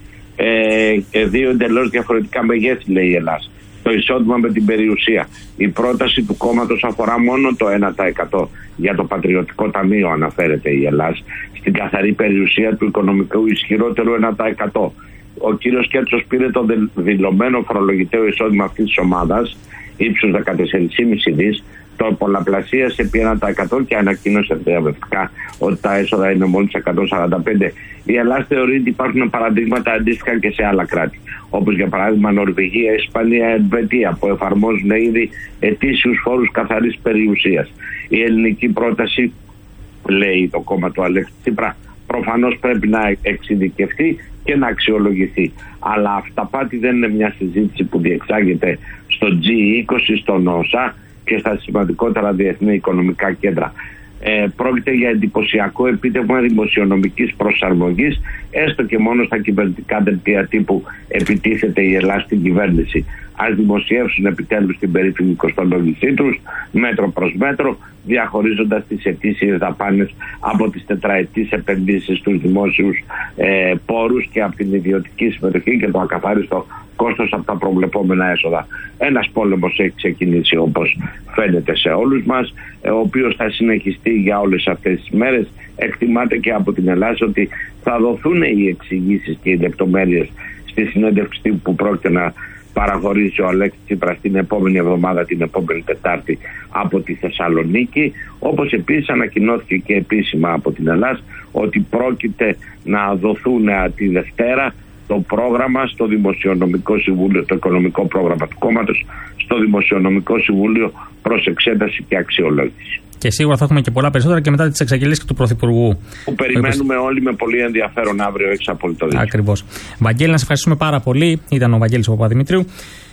ε, δύο εντελώς διαφορετικά μεγέθη, λέει η Ελλάδα. Το εισόδημα με την περιουσία. Η πρόταση του κόμματος αφορά μόνο το ένα τοις εκατό για το Πατριωτικό Ταμείο, αναφέρεται η Ελλάδα. Στην καθαρή περιουσία του οικονομικού ισχυρότερου ένα τοις εκατό. Ο κύριος Κέρτσος πήρε το δηλωμένο φορολογητέο εισόδημα αυτής της ομάδας, ύψους δεκατέσσερα κόμμα πέντε δις, το πολλαπλασίασε επί ένα τοις εκατό και ανακοίνωσε διαβευτικά ότι τα έσοδα είναι μόλις εκατόν σαράντα πέντε. Η Ελλάδα θεωρεί ότι υπάρχουν παραδείγματα αντίστοιχα και σε άλλα κράτη, όπως για παράδειγμα Νορβηγία, Ισπανία, Ελβετία, που εφαρμόζουν ήδη ετήσιους φόρους καθαρής περιουσίας. Η ελληνική πρόταση, λέει το κόμμα του Αλέξη Τσίπρα, προφανώς πρέπει να εξειδικευτεί και να αξιολογηθεί. Αλλά αυταπάτη δεν είναι μια συζήτηση που διεξάγεται στο τζι είκοσι, στον ΟΣΑ και στα σημαντικότερα διεθνή οικονομικά κέντρα. Ε, πρόκειται για εντυπωσιακό επίτευγμα δημοσιονομικής προσαρμογής, έστω και μόνο στα κυβερνητικά δελτία τύπου επιτίθεται η Ελλάδα στην κυβέρνηση. Ας δημοσιεύσουν επιτέλους την περίφημη κοστολόγησή τους, μέτρο προς μέτρο, διαχωρίζοντας τις ετήσιες δαπάνες από τις τετραετής επενδύσεις στους δημόσιους ε, πόρους και από την ιδιωτική συμμετοχή και το ακαθάριστο κόστος από τα προβλεπόμενα έσοδα. Ένας πόλεμος έχει ξεκινήσει, όπως φαίνεται σε όλους μας, ο οποίος θα συνεχιστεί για όλες αυτές τις μέρες. Εκτιμάται και από την Ελλάδα ότι θα δοθούν οι εξηγήσεις και οι λεπτομέρειες στη συνέντευξη που πρόκειται να παραχωρήσει ο Αλέξης Τσίπρας την επόμενη εβδομάδα, την επόμενη Τετάρτη, από τη Θεσσαλονίκη. Όπως επίσης ανακοινώθηκε και επίσημα από την Ελλάδα ότι πρόκειται να δοθούν τη Δευτέρα το πρόγραμμα στο Δημοσιονομικό Συμβούλιο, το οικονομικό πρόγραμμα του κόμματος, στο Δημοσιονομικό Συμβούλιο προς εξέταση και αξιολόγηση. Και σίγουρα θα έχουμε και πολλά περισσότερα και μετά τις εξαγγελίες και του Πρωθυπουργού. Που περιμένουμε όλοι με πολύ ενδιαφέρον αύριο, έχεις απόλυτο δίκιο. Ακριβώς. Βαγγέλη, να σε ευχαριστούμε πάρα πολύ. Ήταν ο Βαγγέλης Παπαδημητρίου.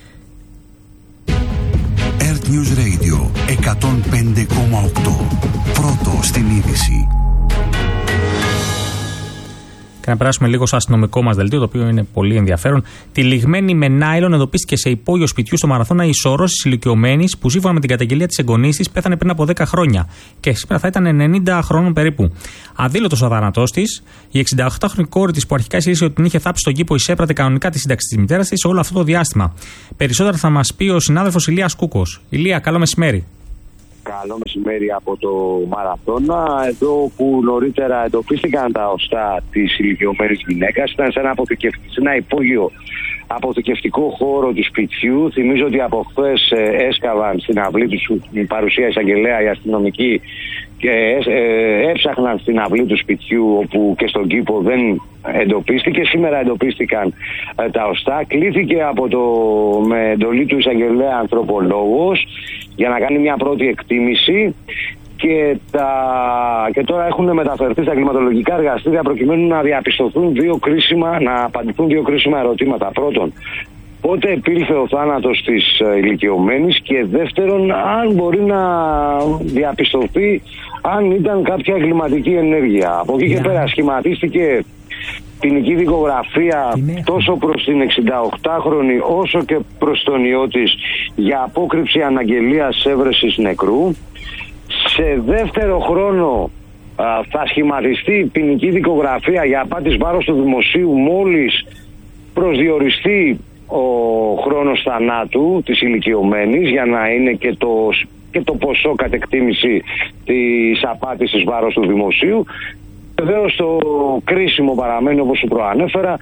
Earth News Radio εκατόν πέντε κόμμα οκτώ. Πρώτο στην είδηση. Και να περάσουμε λίγο στο αστυνομικό μας δελτίο, το οποίο είναι πολύ ενδιαφέρον. Τυλιγμένη με νάιλον εντοπίστηκε σε υπόγειο σπιτιού στο Μαραθώνα η σώρος της ηλικιωμένης που σύμφωνα με την καταγγελία της εγγονής της πέθανε πριν από δέκα χρόνια. Και σήμερα θα ήταν ενενήντα χρόνων περίπου. Αδήλωτος ο θάνατός της, η εξηνταοκτάχρονη κόρη της που αρχικά εισήγησε ότι την είχε θάψει στον κήπο εισέπρατε κανονικά τη σύνταξη της μητέρας της όλο αυτό το διάστημα. Περισσότερα θα μας πει ο συνάδελφος Ηλίας Κούκος. Ηλία, καλό μεσημέρι. Καλό μεσημέρι από το Μαραθώνα. Εδώ που νωρίτερα εντοπίστηκαν τα οστά της ηλικιωμένης γυναίκας, ήταν σε ένα, σε ένα υπόγειο αποθηκευτικό χώρο του σπιτιού. Θυμίζω ότι από χθες έσκαβαν στην αυλή του παρουσία εισαγγελέα οι αστυνομικοί και έψαχναν στην αυλή του σπιτιού, όπου και στον κήπο δεν εντοπίστηκε. Σήμερα εντοπίστηκαν τα οστά. Κλήθηκε από το, με εντολή του εισαγγελέα ανθρωπολόγος για να κάνει μια πρώτη εκτίμηση και, τα, και τώρα έχουν μεταφερθεί στα κλιματολογικά εργαστήρια προκειμένου να διαπιστωθούν δύο κρίσιμα, να απαντηθούν δύο κρίσιμα ερωτήματα. Πρώτον, πότε επήλθε ο θάνατος της ηλικιωμένης, και δεύτερον, αν μπορεί να διαπιστωθεί αν ήταν κάποια εγκληματική ενέργεια. Από εκεί yeah. και πέρα σχηματίστηκε ποινική δικογραφία τόσο προς την εξηνταοκτάχρονη όσο και προς τον ιό της για απόκρυψη αναγγελίας έβρεσης νεκρού. Σε δεύτερο χρόνο α, θα σχηματιστεί ποινική δικογραφία για απάτης βάρος του δημοσίου μόλις προσδιοριστεί ο χρόνος θανάτου της ηλικιωμένης, για να είναι και το, και το ποσό κατ' εκτίμηση της απάτης της βάρος του δημοσίου. Βεβαίως το κρίσιμο παραμένει, όπως σου προανέφερα,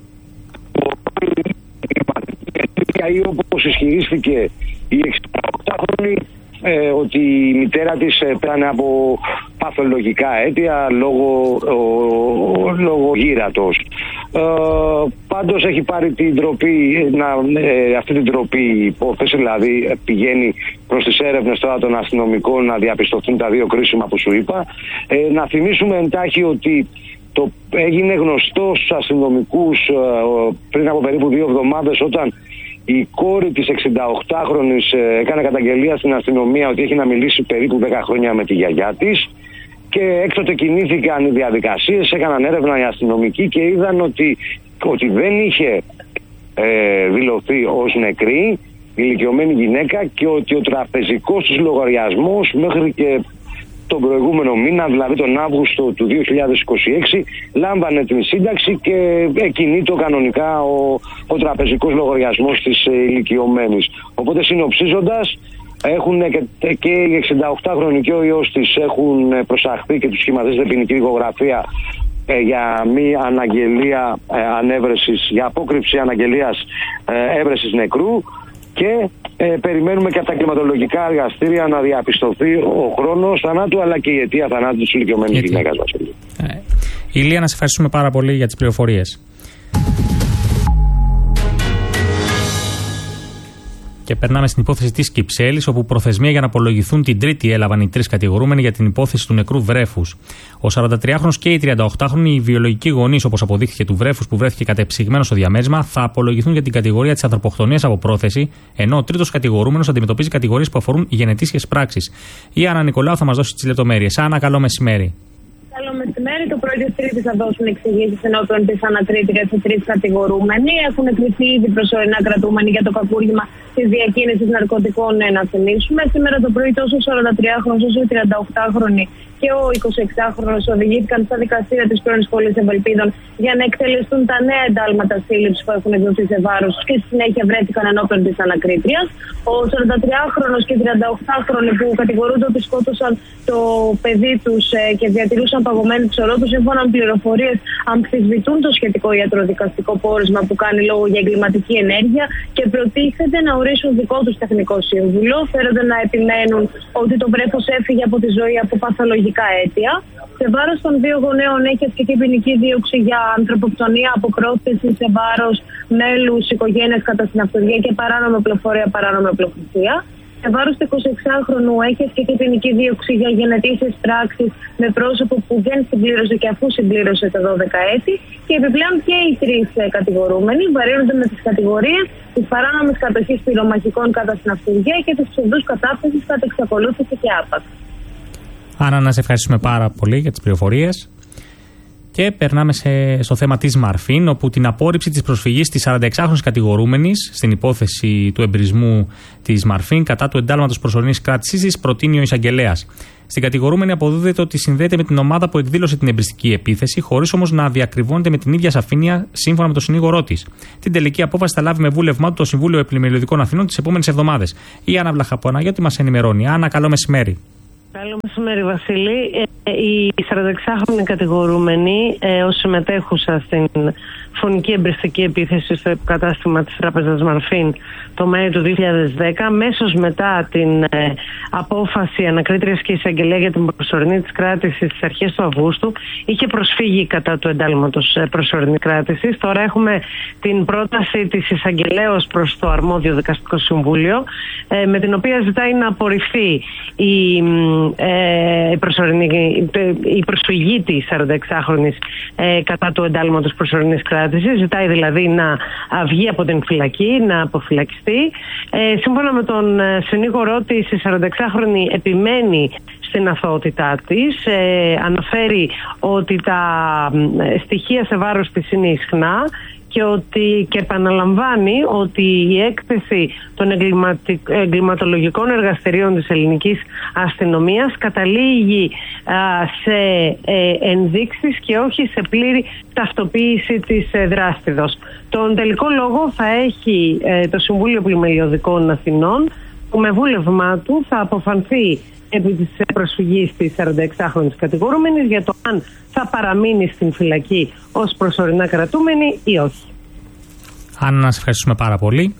ή όπως ισχυρίστηκε η εξηνταοκτάχρονη ε, ότι η μητέρα της πέρανε από παθολογικά αίτια λόγω, ο, λόγω γύρατος. Ε, πάντως έχει πάρει την τροπή, να, ε, αυτή την τροπή υπόθεση, δηλαδή πηγαίνει προς τις έρευνες τώρα των αστυνομικών να διαπιστωθούν τα δύο κρίσιμα που σου είπα. Ε, να θυμίσουμε εντάχει ότι το έγινε γνωστό στους αστυνομικούς ε, πριν από περίπου δύο εβδομάδες, όταν η κόρη της εξηνταοκτάχρονης ε, έκανε καταγγελία στην αστυνομία ότι έχει να μιλήσει περίπου δέκα χρόνια με τη γιαγιά της, και έκτοτε κινήθηκαν οι διαδικασίες, έκαναν έρευνα οι αστυνομικοί και είδαν ότι, ότι δεν είχε ε, δηλωθεί ως νεκρή η ηλικιωμένη γυναίκα, και ότι ο τραπεζικός της λογαριασμός μέχρι και τον προηγούμενο μήνα, δηλαδή τον Αύγουστο του δύο χιλιάδες είκοσι έξι, λάμβανε την σύνταξη και εκκινείτο κανονικά ο, ο τραπεζικός λογαριασμός της ηλικιωμένης. Οπότε, συνοψίζοντας, έχουν και, και η εξηνταοκτάχρονη και ο ιός της έχουν προσαχθεί και τους σχηματίζεται ποινική δικογραφία ε, για μη αναγγελία ε, ανέβρεσης, για απόκρυψη αναγγελίας ε, έβρεσης νεκρού, και ε, περιμένουμε και από τα κλιματολογικά εργαστήρια να διαπιστωθεί ο χρόνος θανάτου αλλά και η αιτία θανάτου της ηλικιωμένης γυναίκας. Ε, Ηλία, να σε ευχαριστούμε πάρα πολύ για τις πληροφορίες. Και περνάμε στην υπόθεση της Κυψέλης, όπου προθεσμία για να απολογηθούν την Τρίτη έλαβαν οι τρεις κατηγορούμενοι για την υπόθεση του νεκρού βρέφους. Ο σαραντατριάχρονος και η τριανταοκτάχρονη, οι βιολογικοί γονείς, όπως αποδείχθηκε, του βρέφους που βρέθηκε κατεψυγμένο στο διαμέρισμα, θα απολογηθούν για την κατηγορία της ανθρωποκτονίας από πρόθεση, ενώ ο τρίτος κατηγορούμενος αντιμετωπίζει κατηγορίες που αφορούν γενετήσιες πράξεις. Η Άννα Νικολάου θα μας δώσει τις λεπτομέρειες. Άννα, καλό μεσημέρι. Καλό μεσημέρι. Το πρωί της Τρίτης θα δώσουν εξηγήσεις ενώπιον της ανατρίτριας οι τρεις κατηγορούμενοι. Έχουν κρυφθεί ήδη προσωρινά κρατούμενοι για το κακούργημα της διακίνησης ναρκωτικών, να θυμίσουμε. Σήμερα το πρωί τόσο ο σαραντατριάχρονος όσο η τριανταοκτάχρονη και ο εικοσιεξάχρονος οδηγήθηκαν στα δικαστήρια της πρώην Σχολής Ευελπίδων για να εκτελεστούν τα νέα εντάλματα σύλληψης που έχουν εκδοθεί σε βάρος τους, και στη συνέχεια βρέθηκαν ενώπιον της ανακρίτριας. Ο σαραντατριάχρονος και η τριανταοκτάχρονη που κατηγορούνται ότι σκότωσαν το παιδί τους και διατηρούσαν παγωμένη τη ορό τους, σύμφωνα με πληροφορίες, αμφισβητούν το σχετικό ιατροδικαστικό πόρισμα που κάνει λόγο για εγκληματική ενέργεια και προτίθεται να ορίσουν δικό τους τεχνικό σύμβουλο. Φέρονται να επιμένουν ότι το βρέφος έφυγε από τη ζωή από παθολογικά αίτια. Σε βάρος των δύο γονέων έχει ασκηθεί ποινική δίωξη για ανθρωποκτονία από πρόθεση σε βάρος μέλους οικογένειας κατά συναυτουργία και παράνομη οπλοφορία, παράνομη οπλοθυσία. Σε βάρος του εικοσιεξάχρονου έχει ασκηθεί ποινική δίωξη για γενετήσιες πράξεις με πρόσωπο που δεν συμπλήρωσε και αφού συμπλήρωσε τα δώδεκα έτη. Και επιπλέον και οι τρεις κατηγορούμενοι βαρύνονται με τις κατηγορίες της παράνομης κατοχής πυρομαχικών κατά συναυτουργία και της ψευδούς κατάφεσης κατά εξακολούθηση και άπαξ. Άννα, να σε ευχαριστούμε πάρα πολύ για τις πληροφορίες. Και περνάμε σε, στο θέμα της Μαρφίν, όπου την απόρριψη της προσφυγής της σαρανταεξάχρονης κατηγορούμενης στην υπόθεση του εμπρισμού της Μαρφίν κατά του εντάλματος προσωρινής κράτησης της προτείνει ο εισαγγελέας. Στην κατηγορούμενη αποδίδεται ότι συνδέεται με την ομάδα που εκδήλωσε την εμπριστική επίθεση, χωρίς όμως να διακριβώνεται με την ίδια σαφήνεια σύμφωνα με τον συνήγορό της. Την τελική απόφαση θα λάβει με βούλευμά του το Συμβούλιο Επιμελιωδικών Αθηνών τις επόμενες εβδομάδες. Η Άννα Βλαχαπαναγιώτη μας ενημερώνει. Άννα, καλό μεσημέρι. Καλό μεσημέρι, Βασίλη. Η σαρανταεξάχρονη κατηγορούμενη ε, ως συμμετέχουσα στην φωνική εμπριστική επίθεση στο κατάστημα της τράπεζας Μαρφίν το Μάιο του δύο χιλιάδες δέκα, αμέσως μετά την ε, απόφαση ανακρίτριας και εισαγγελέα για την προσωρινή της κράτηση στις αρχές του Αυγούστου, είχε προσφύγει κατά του εντάλματος ε, προσωρινή κράτησης. Τώρα έχουμε την πρόταση της εισαγγελέως προς το αρμόδιο δικαστικό συμβούλιο, ε, με την οποία ζητάει να απορριφθεί η, ε, η, προσωρινή, η προσφυγή της σαρανταεξάχρονης ε, κατά του εντάλματος προσωρινής κράτησης. Ζητάει δηλαδή να βγει από την φυλακή, να αποφυλακιστεί. Ε, σύμφωνα με τον συνήγορό της, η σαρανταεξάχρονη επιμένει στην αθωότητά της. Ε, αναφέρει ότι τα στοιχεία σε βάρος της είναι ισχνά και, ότι, και επαναλαμβάνει ότι η έκθεση των εγκληματολογικών εργαστηρίων της ελληνικής αστυνομίας καταλήγει α, σε ε, ενδείξεις και όχι σε πλήρη ταυτοποίηση της ε, δράστηδος. Τον τελικό λόγο θα έχει ε, το Συμβούλιο Επιμελιωδικών Αθηνών, που με βούλευμά του θα αποφανθεί επί της προσφυγής της σαρανταεξάχρονης κατηγορούμενης για το αν θα παραμείνει στην φυλακή ως προσωρινά κρατούμενη ή όχι. Άννα, να σε ευχαριστούμε πάρα πολύ.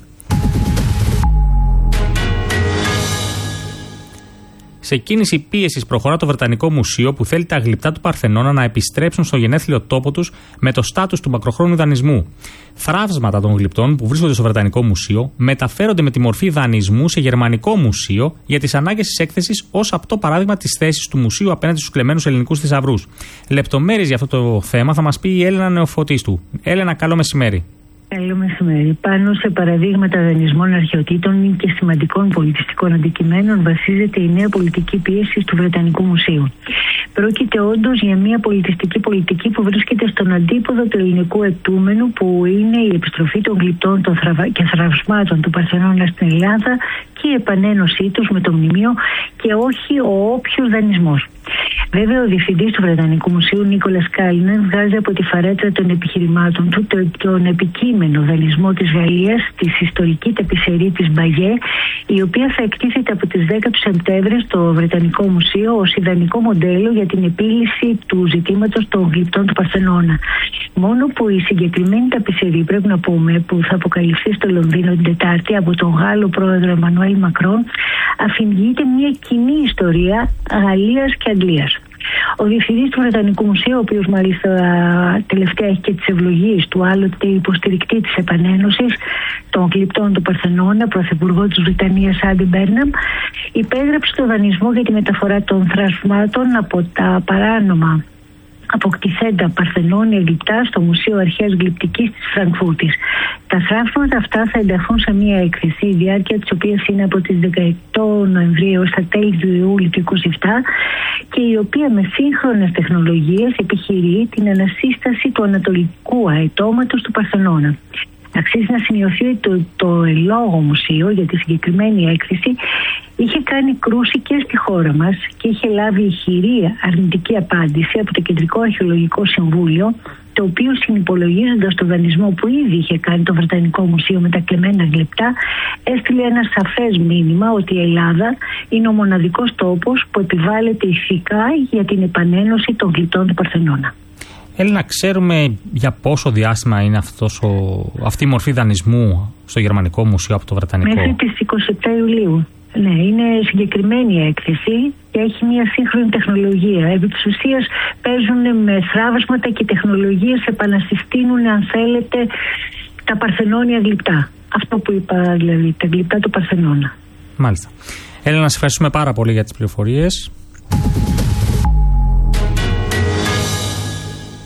Σε κίνηση πίεσης προχωρά το Βρετανικό Μουσείο, που θέλει τα γλυπτά του Παρθενώνα να επιστρέψουν στο γενέθλιο τόπο τους με το στάτους του μακροχρόνιου δανεισμού. Θραύσματα των γλυπτών που βρίσκονται στο Βρετανικό Μουσείο μεταφέρονται με τη μορφή δανεισμού σε Γερμανικό Μουσείο για τις ανάγκες της έκθεσης, ως απτό παράδειγμα της θέσης του Μουσείου απέναντι στους κλεμμένους ελληνικούς θησαυρούς. Λεπτομέρειες για αυτό το θέμα θα μας πει η Έλενα Νεοφωτίστου. Έλενα, καλό μεσημέρι. Καλό μεσημέρι. Πάνω σε παραδείγματα δανεισμών αρχαιοτήτων και σημαντικών πολιτιστικών αντικειμένων βασίζεται η νέα πολιτική πίεση του Βρετανικού Μουσείου. Πρόκειται όντως για μια πολιτιστική πολιτική που βρίσκεται στον αντίποδο του ελληνικού αιτούμενου, που είναι η επιστροφή των γλυπτών των θραβα... και θραυσμάτων του Παρθενώνα στην Ελλάδα και η επανένωσή τους με το μνημείο, και όχι ο όποιος δανεισμός. Βέβαια, ο διευθυντής του Βρετανικού Μουσείου, Νίκολας Κάλινεν, βγάζει από τη φαρέτρα των επιχειρημάτων του τον επικείμενο δανεισμό της Γαλλίας της ιστορική ταπεισερή της Μπαγιέ, η οποία θα εκτίθεται από τις δέκα του Σεπτέμβρη στο Βρετανικό Μουσείο ως ιδανικό μοντέλο για την επίλυση του ζητήματος των γλυπτών του Παρθενώνα. Μόνο που η συγκεκριμένη ταπεισερή, πρέπει να πούμε, που θα αποκαλυφθεί στο Λονδίνο την Τετάρτη από τον Γάλλο πρόεδρο Εμμανουέλ Μακρόν, αφηγείται μια κοινή ιστορία Γαλλίας και Αγγλίας. Ο διευθυντής του Βρετανικού Μουσείου, ο οποίος μάλιστα τελευταία έχει και τις ευλογίες του άλλοτε υποστηρικτή της επανένωσης των γλυπτών του Παρθενώνα, πρωθυπουργό της Βρετανίας Άντι Μπέρναμ, υπέγραψε το δανεισμό για τη μεταφορά των θραυσμάτων από τα παράνομα αποκτηθέντα παρθενώνια γλυπτά στο Μουσείο Αρχαίας Γλυπτικής της Φραγκφούρτης. Τα θραύσματα αυτά θα ενταχθούν σε μια έκθεση, η διάρκεια της οποίας είναι από τις δεκαοκτώ Νοεμβρίου στα τέλη του Ιούλιου του είκοσι επτά, και η οποία με σύγχρονες τεχνολογίες επιχειρεί την ανασύσταση του ανατολικού αετώματος του Παρθενώνα. Αξίζει να σημειωθεί ότι το, το ελόγω μουσείο για τη συγκεκριμένη έκθεση είχε κάνει κρούση και στη χώρα μας και είχε λάβει ηχηρή αρνητική απάντηση από το Κεντρικό Αρχαιολογικό Συμβούλιο, το οποίο, συνυπολογίζοντας το δανεισμό που ήδη είχε κάνει το Βρετανικό Μουσείο με τα κλεμμένα γλυπτά, έστειλε ένα σαφές μήνυμα ότι η Ελλάδα είναι ο μοναδικός τόπος που επιβάλλεται ηθικά για την επανένωση των γλυπτών του Παρθενώνα. Έλληνα, ξέρουμε για πόσο διάστημα είναι αυτός ο, αυτή η μορφή δανεισμού στο Γερμανικό Μουσείο από το Βρετανικό? Μέχρι τις είκοσι επτά Ιουλίου. Ναι, είναι συγκεκριμένη έκθεση και έχει μια σύγχρονη τεχνολογία. Επί της ουσίας παίζουν με θραύσματα και τεχνολογίες, επανασυστήνουν, αν θέλετε, τα παρθενώνια γλυπτά. Αυτό που είπα, δηλαδή, τα γλυπτά του Παρθενώνα. Μάλιστα. Έλληνα, να σας ευχαριστούμε πάρα πολύ για τις πληροφορίες.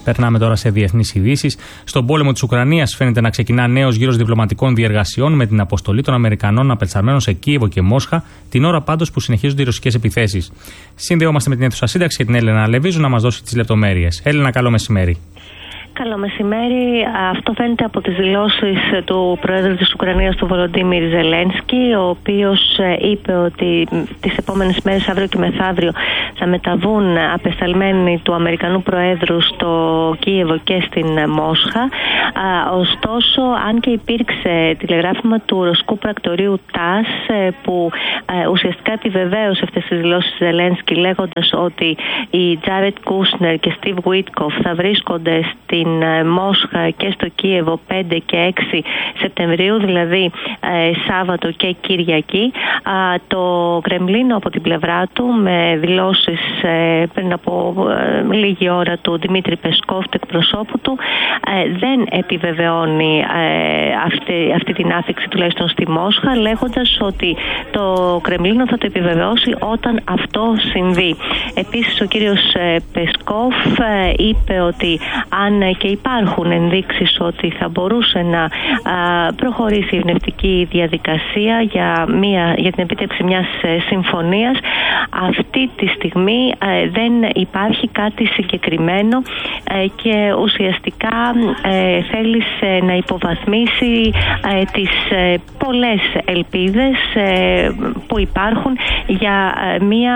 Περνάμε τώρα σε διεθνείς ειδήσεις. Στον πόλεμο της Ουκρανίας φαίνεται να ξεκινά νέος γύρος διπλωματικών διεργασιών με την αποστολή των Αμερικανών απελσαρμένων σε Κίεβο και Μόσχα, την ώρα πάντως που συνεχίζονται οι ρωσικές επιθέσεις. Συνδεόμαστε με την αίθουσα σύνταξη και την Έλενα Λεβίζου να μας δώσει τις λεπτομέρειες. Έλενα, καλό μεσημέρι. Καλό μεσημέρι. Αυτό φαίνεται από τις δηλώσεις του Προέδρου της Ουκρανίας, του Βολοντίμιρ Ζελένσκι, ο οποίος είπε ότι τις επόμενες μέρες, αύριο και μεθαύριο, θα μεταβούν απεσταλμένοι του Αμερικανού Προέδρου στο Κίεβο και στην Μόσχα. Ωστόσο, αν και υπήρξε τηλεγράφημα του ρωσικού πρακτορείου ΤΑΣ που ουσιαστικά επιβεβαίωσε αυτές τις δηλώσεις Ζελένσκι, λέγοντας ότι οι Τζάρετ Κούσνερ και Στιβ Βίτκοφ θα βρίσκονται στη στην Μόσχα και στο Κίεβο πέντε και έξι Σεπτεμβρίου, δηλαδή ε, Σάββατο και Κυριακή. Α, το Κρεμλίνο από την πλευρά του, με δηλώσεις ε, πριν από ε, λίγη ώρα του Δημήτρη Πεσκόφ, του εκπροσώπου του, ε, δεν επιβεβαιώνει ε, αυτή, αυτή την άφηξη τουλάχιστον στη Μόσχα, λέγοντας ότι το Κρεμλίνο θα το επιβεβαιώσει όταν αυτό συμβεί. Επίσης ο κύριος ε, Πεσκόφ ε, είπε ότι αν και υπάρχουν ενδείξεις ότι θα μπορούσε να α, προχωρήσει η ειρηνευτική διαδικασία για, μια, για την επίτευξη μιας ε, συμφωνίας, αυτή τη στιγμή ε, δεν υπάρχει κάτι συγκεκριμένο ε, και ουσιαστικά ε, θέλησε να υποβαθμίσει ε, τις ε, πολλές ελπίδες ε, που υπάρχουν για ε, μια,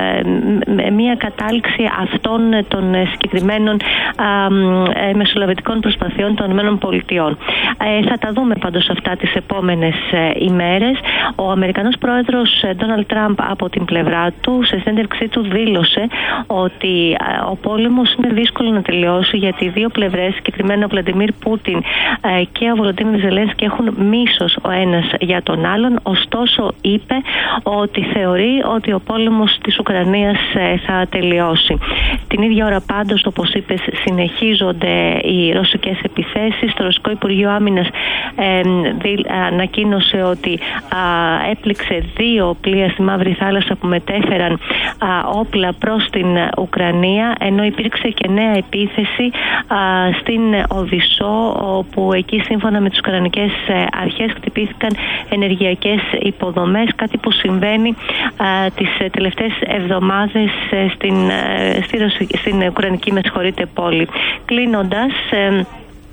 ε, μια κατάληξη αυτών των συγκεκριμένων ε, μεσολαβητικών προσπαθειών των ΗΠΑ. Ε, θα τα δούμε πάντως αυτά τις επόμενες ε, ημέρες. Ο Αμερικανός πρόεδρος Ντόναλντ Τραμπ από την πλευρά του, σε συνέντευξή του, δήλωσε ότι ε, ο πόλεμος είναι δύσκολο να τελειώσει, γιατί οι δύο πλευρές, συγκεκριμένα ο Βλαντιμίρ Πούτιν ε, και ο Βολοντίμιρ Ζελένσκι, έχουν μίσος ο ένας για τον άλλον. Ωστόσο, είπε ότι θεωρεί ότι ο πόλεμος της Ουκρανίας ε, θα τελειώσει. Την ίδια ώρα πάντως, όπως είπες, συνεχίζονται οι ρωσικές επιθέσεις. Το Ρωσικό Υπουργείο Άμυνας ε, δι, ανακοίνωσε ότι α, έπληξε δύο πλοία στη Μαύρη Θάλασσα που μετέφεραν α, όπλα προς την Ουκρανία, ενώ υπήρξε και νέα επίθεση α, στην Οδυσσό, όπου εκεί σύμφωνα με τις ουκρανικές αρχές χτυπήθηκαν ενεργειακές υποδομές, κάτι που συμβαίνει α, τις τελευταίες εβδομάδες στην, στη Ρωσική, στην Ουκρανική με συγχωρείτε, πόλη. Κλείνοντας ε,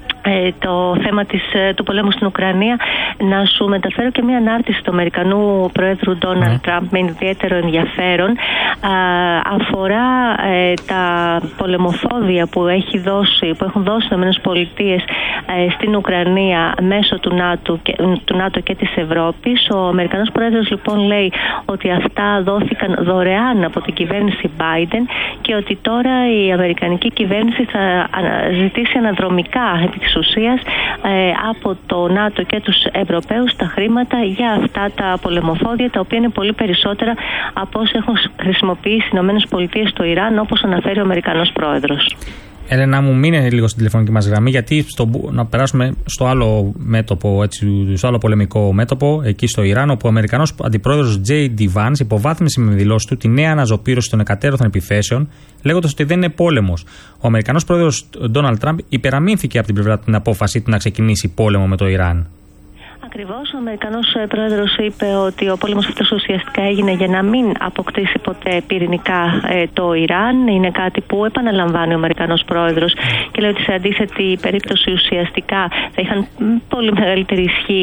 ε, το θέμα της, του πολέμου στην Ουκρανία, να σου μεταφέρω και μια ανάρτηση του Αμερικανού Προέδρου Ντόναλντ Τραμπ με ιδιαίτερο ενδιαφέρον. Α, αφορά ε, τα πολεμοφόδια που, έχει δώσει, που έχουν δώσει οι ΗΠΑ ε, στην Ουκρανία μέσω του ΝΑΤΟ, και, του ΝΑΤΟ και της Ευρώπης. Ο Αμερικανός Πρόεδρος λοιπόν λέει ότι αυτά δόθηκαν δωρεάν από την κυβέρνηση Biden και ότι τώρα η Αμερικανική κυβέρνηση θα ζητήσει αναδρομικά επί της ουσίας ε, από το ΝΑΤΟ και τους Ευρωπαίους τα χρήματα για αυτά τα πολεμοφόδια, τα οποία είναι πολύ περισσότερα από όσα έχουν χρησιμοποιήσει οι ΗΠΑ στο Ιράν, όπως αναφέρει ο Αμερικανός Πρόεδρος. Έλενα μου, μείνε λίγο στην τηλεφωνική μας γραμμή, γιατί στο, να περάσουμε στο άλλο μέτωπο, έτσι, στο άλλο πολεμικό μέτωπο, εκεί στο Ιράν, όπου ο Αμερικανός Αντιπρόεδρος τζέι ντι Vance υποβάθμισε με δηλώσεις του τη νέα αναζωπήρωση των εκατέρωθων επιθέσεων, λέγοντας ότι δεν είναι πόλεμος. Ο Αμερικανός Πρόεδρος Ντόναλντ Τραμπ υπεραμείνθηκε από την πλευρά του την απόφαση του να ξεκινήσει πόλεμο με το Ιράν. Ακριβώς, ο Αμερικανός Πρόεδρος είπε ότι ο πόλεμος αυτός ουσιαστικά έγινε για να μην αποκτήσει ποτέ πυρηνικά ε, το Ιράν. Είναι κάτι που επαναλαμβάνει ο Αμερικανός Πρόεδρος και λέει ότι σε αντίθετη περίπτωση ουσιαστικά θα είχαν πολύ μεγαλύτερη ισχύ,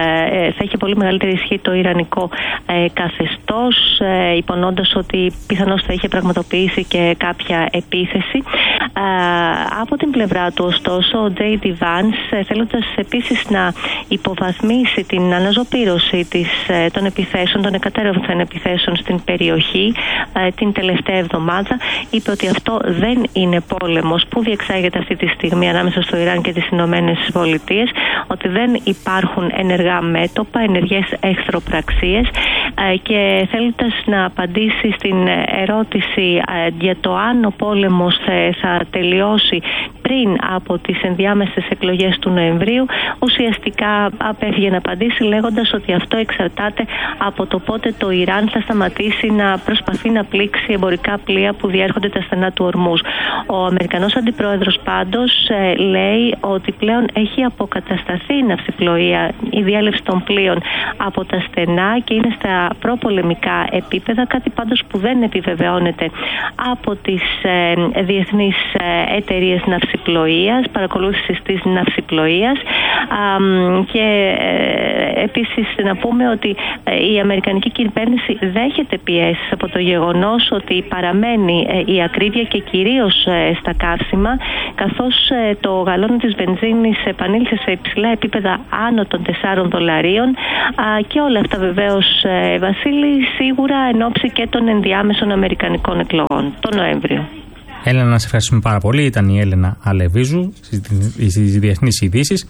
ε, θα είχε πολύ μεγαλύτερη ισχύ το ιρανικό ε, καθεστώς, ε, υπονοώντας ότι πιθανώς θα είχε πραγματοποιήσει και κάποια επίθεση. Ε, από την πλευρά του, ωστόσο, ο τζέι ντι Vance, ε, θέλοντας επίσης να υποβαθμίσει την αναζωπήρωση της, των επιθέσεων, των εκατέρωθων επιθέσεων στην περιοχή ε, την τελευταία εβδομάδα, είπε ότι αυτό δεν είναι πόλεμος που διεξάγεται αυτή τη στιγμή ανάμεσα στο Ιράν και τις Ηνωμένες Πολιτείες, ότι δεν υπάρχουν ενεργά μέτωπα, ενεργές εχθροπραξίες ε, και θέλοντας να απαντήσει στην ερώτηση ε, για το αν ο πόλεμος ε, θα τελειώσει πριν από τις ενδιάμεσες εκλογές του Νοεμβρίου, ουσιαστικά απέφυγε να απαντήσει λέγοντας ότι αυτό εξαρτάται από το πότε το Ιράν θα σταματήσει να προσπαθεί να πλήξει εμπορικά πλοία που διέρχονται τα στενά του Ορμούζ. Ο Αμερικανός Αντιπρόεδρος πάντως ε, λέει ότι πλέον έχει αποκατασταθεί η ναυσιπλοεία, η διέλευση των πλοίων από τα στενά και είναι στα προπολεμικά επίπεδα, κάτι πάντως που δεν επιβεβαιώνεται από τις ε, διεθνείς ε, εταιρείες ναυσιπλοείας, παρακολούθησης της ναυσιπλοείας και ε, επίσης να πούμε ότι ε, η Αμερικανική κυβέρνηση δέχεται πιέσεις από το γεγονός ότι παραμένει ε, η ακρίβεια και κυρίως ε, στα καύσιμα, καθώς ε, το γαλόνι της βενζίνης επανήλθε σε υψηλά επίπεδα άνω των τεσσάρων δολαρίων α, και όλα αυτά βεβαίως ε, Βασίλη σίγουρα εν ώψη και των ενδιάμεσων αμερικανικών εκλογών τον Νοέμβριο. Έλενα, να σε ευχαριστούμε πάρα πολύ. Ήταν η Έλενα Αλεβίζου στις διεθνείς ειδήσεις.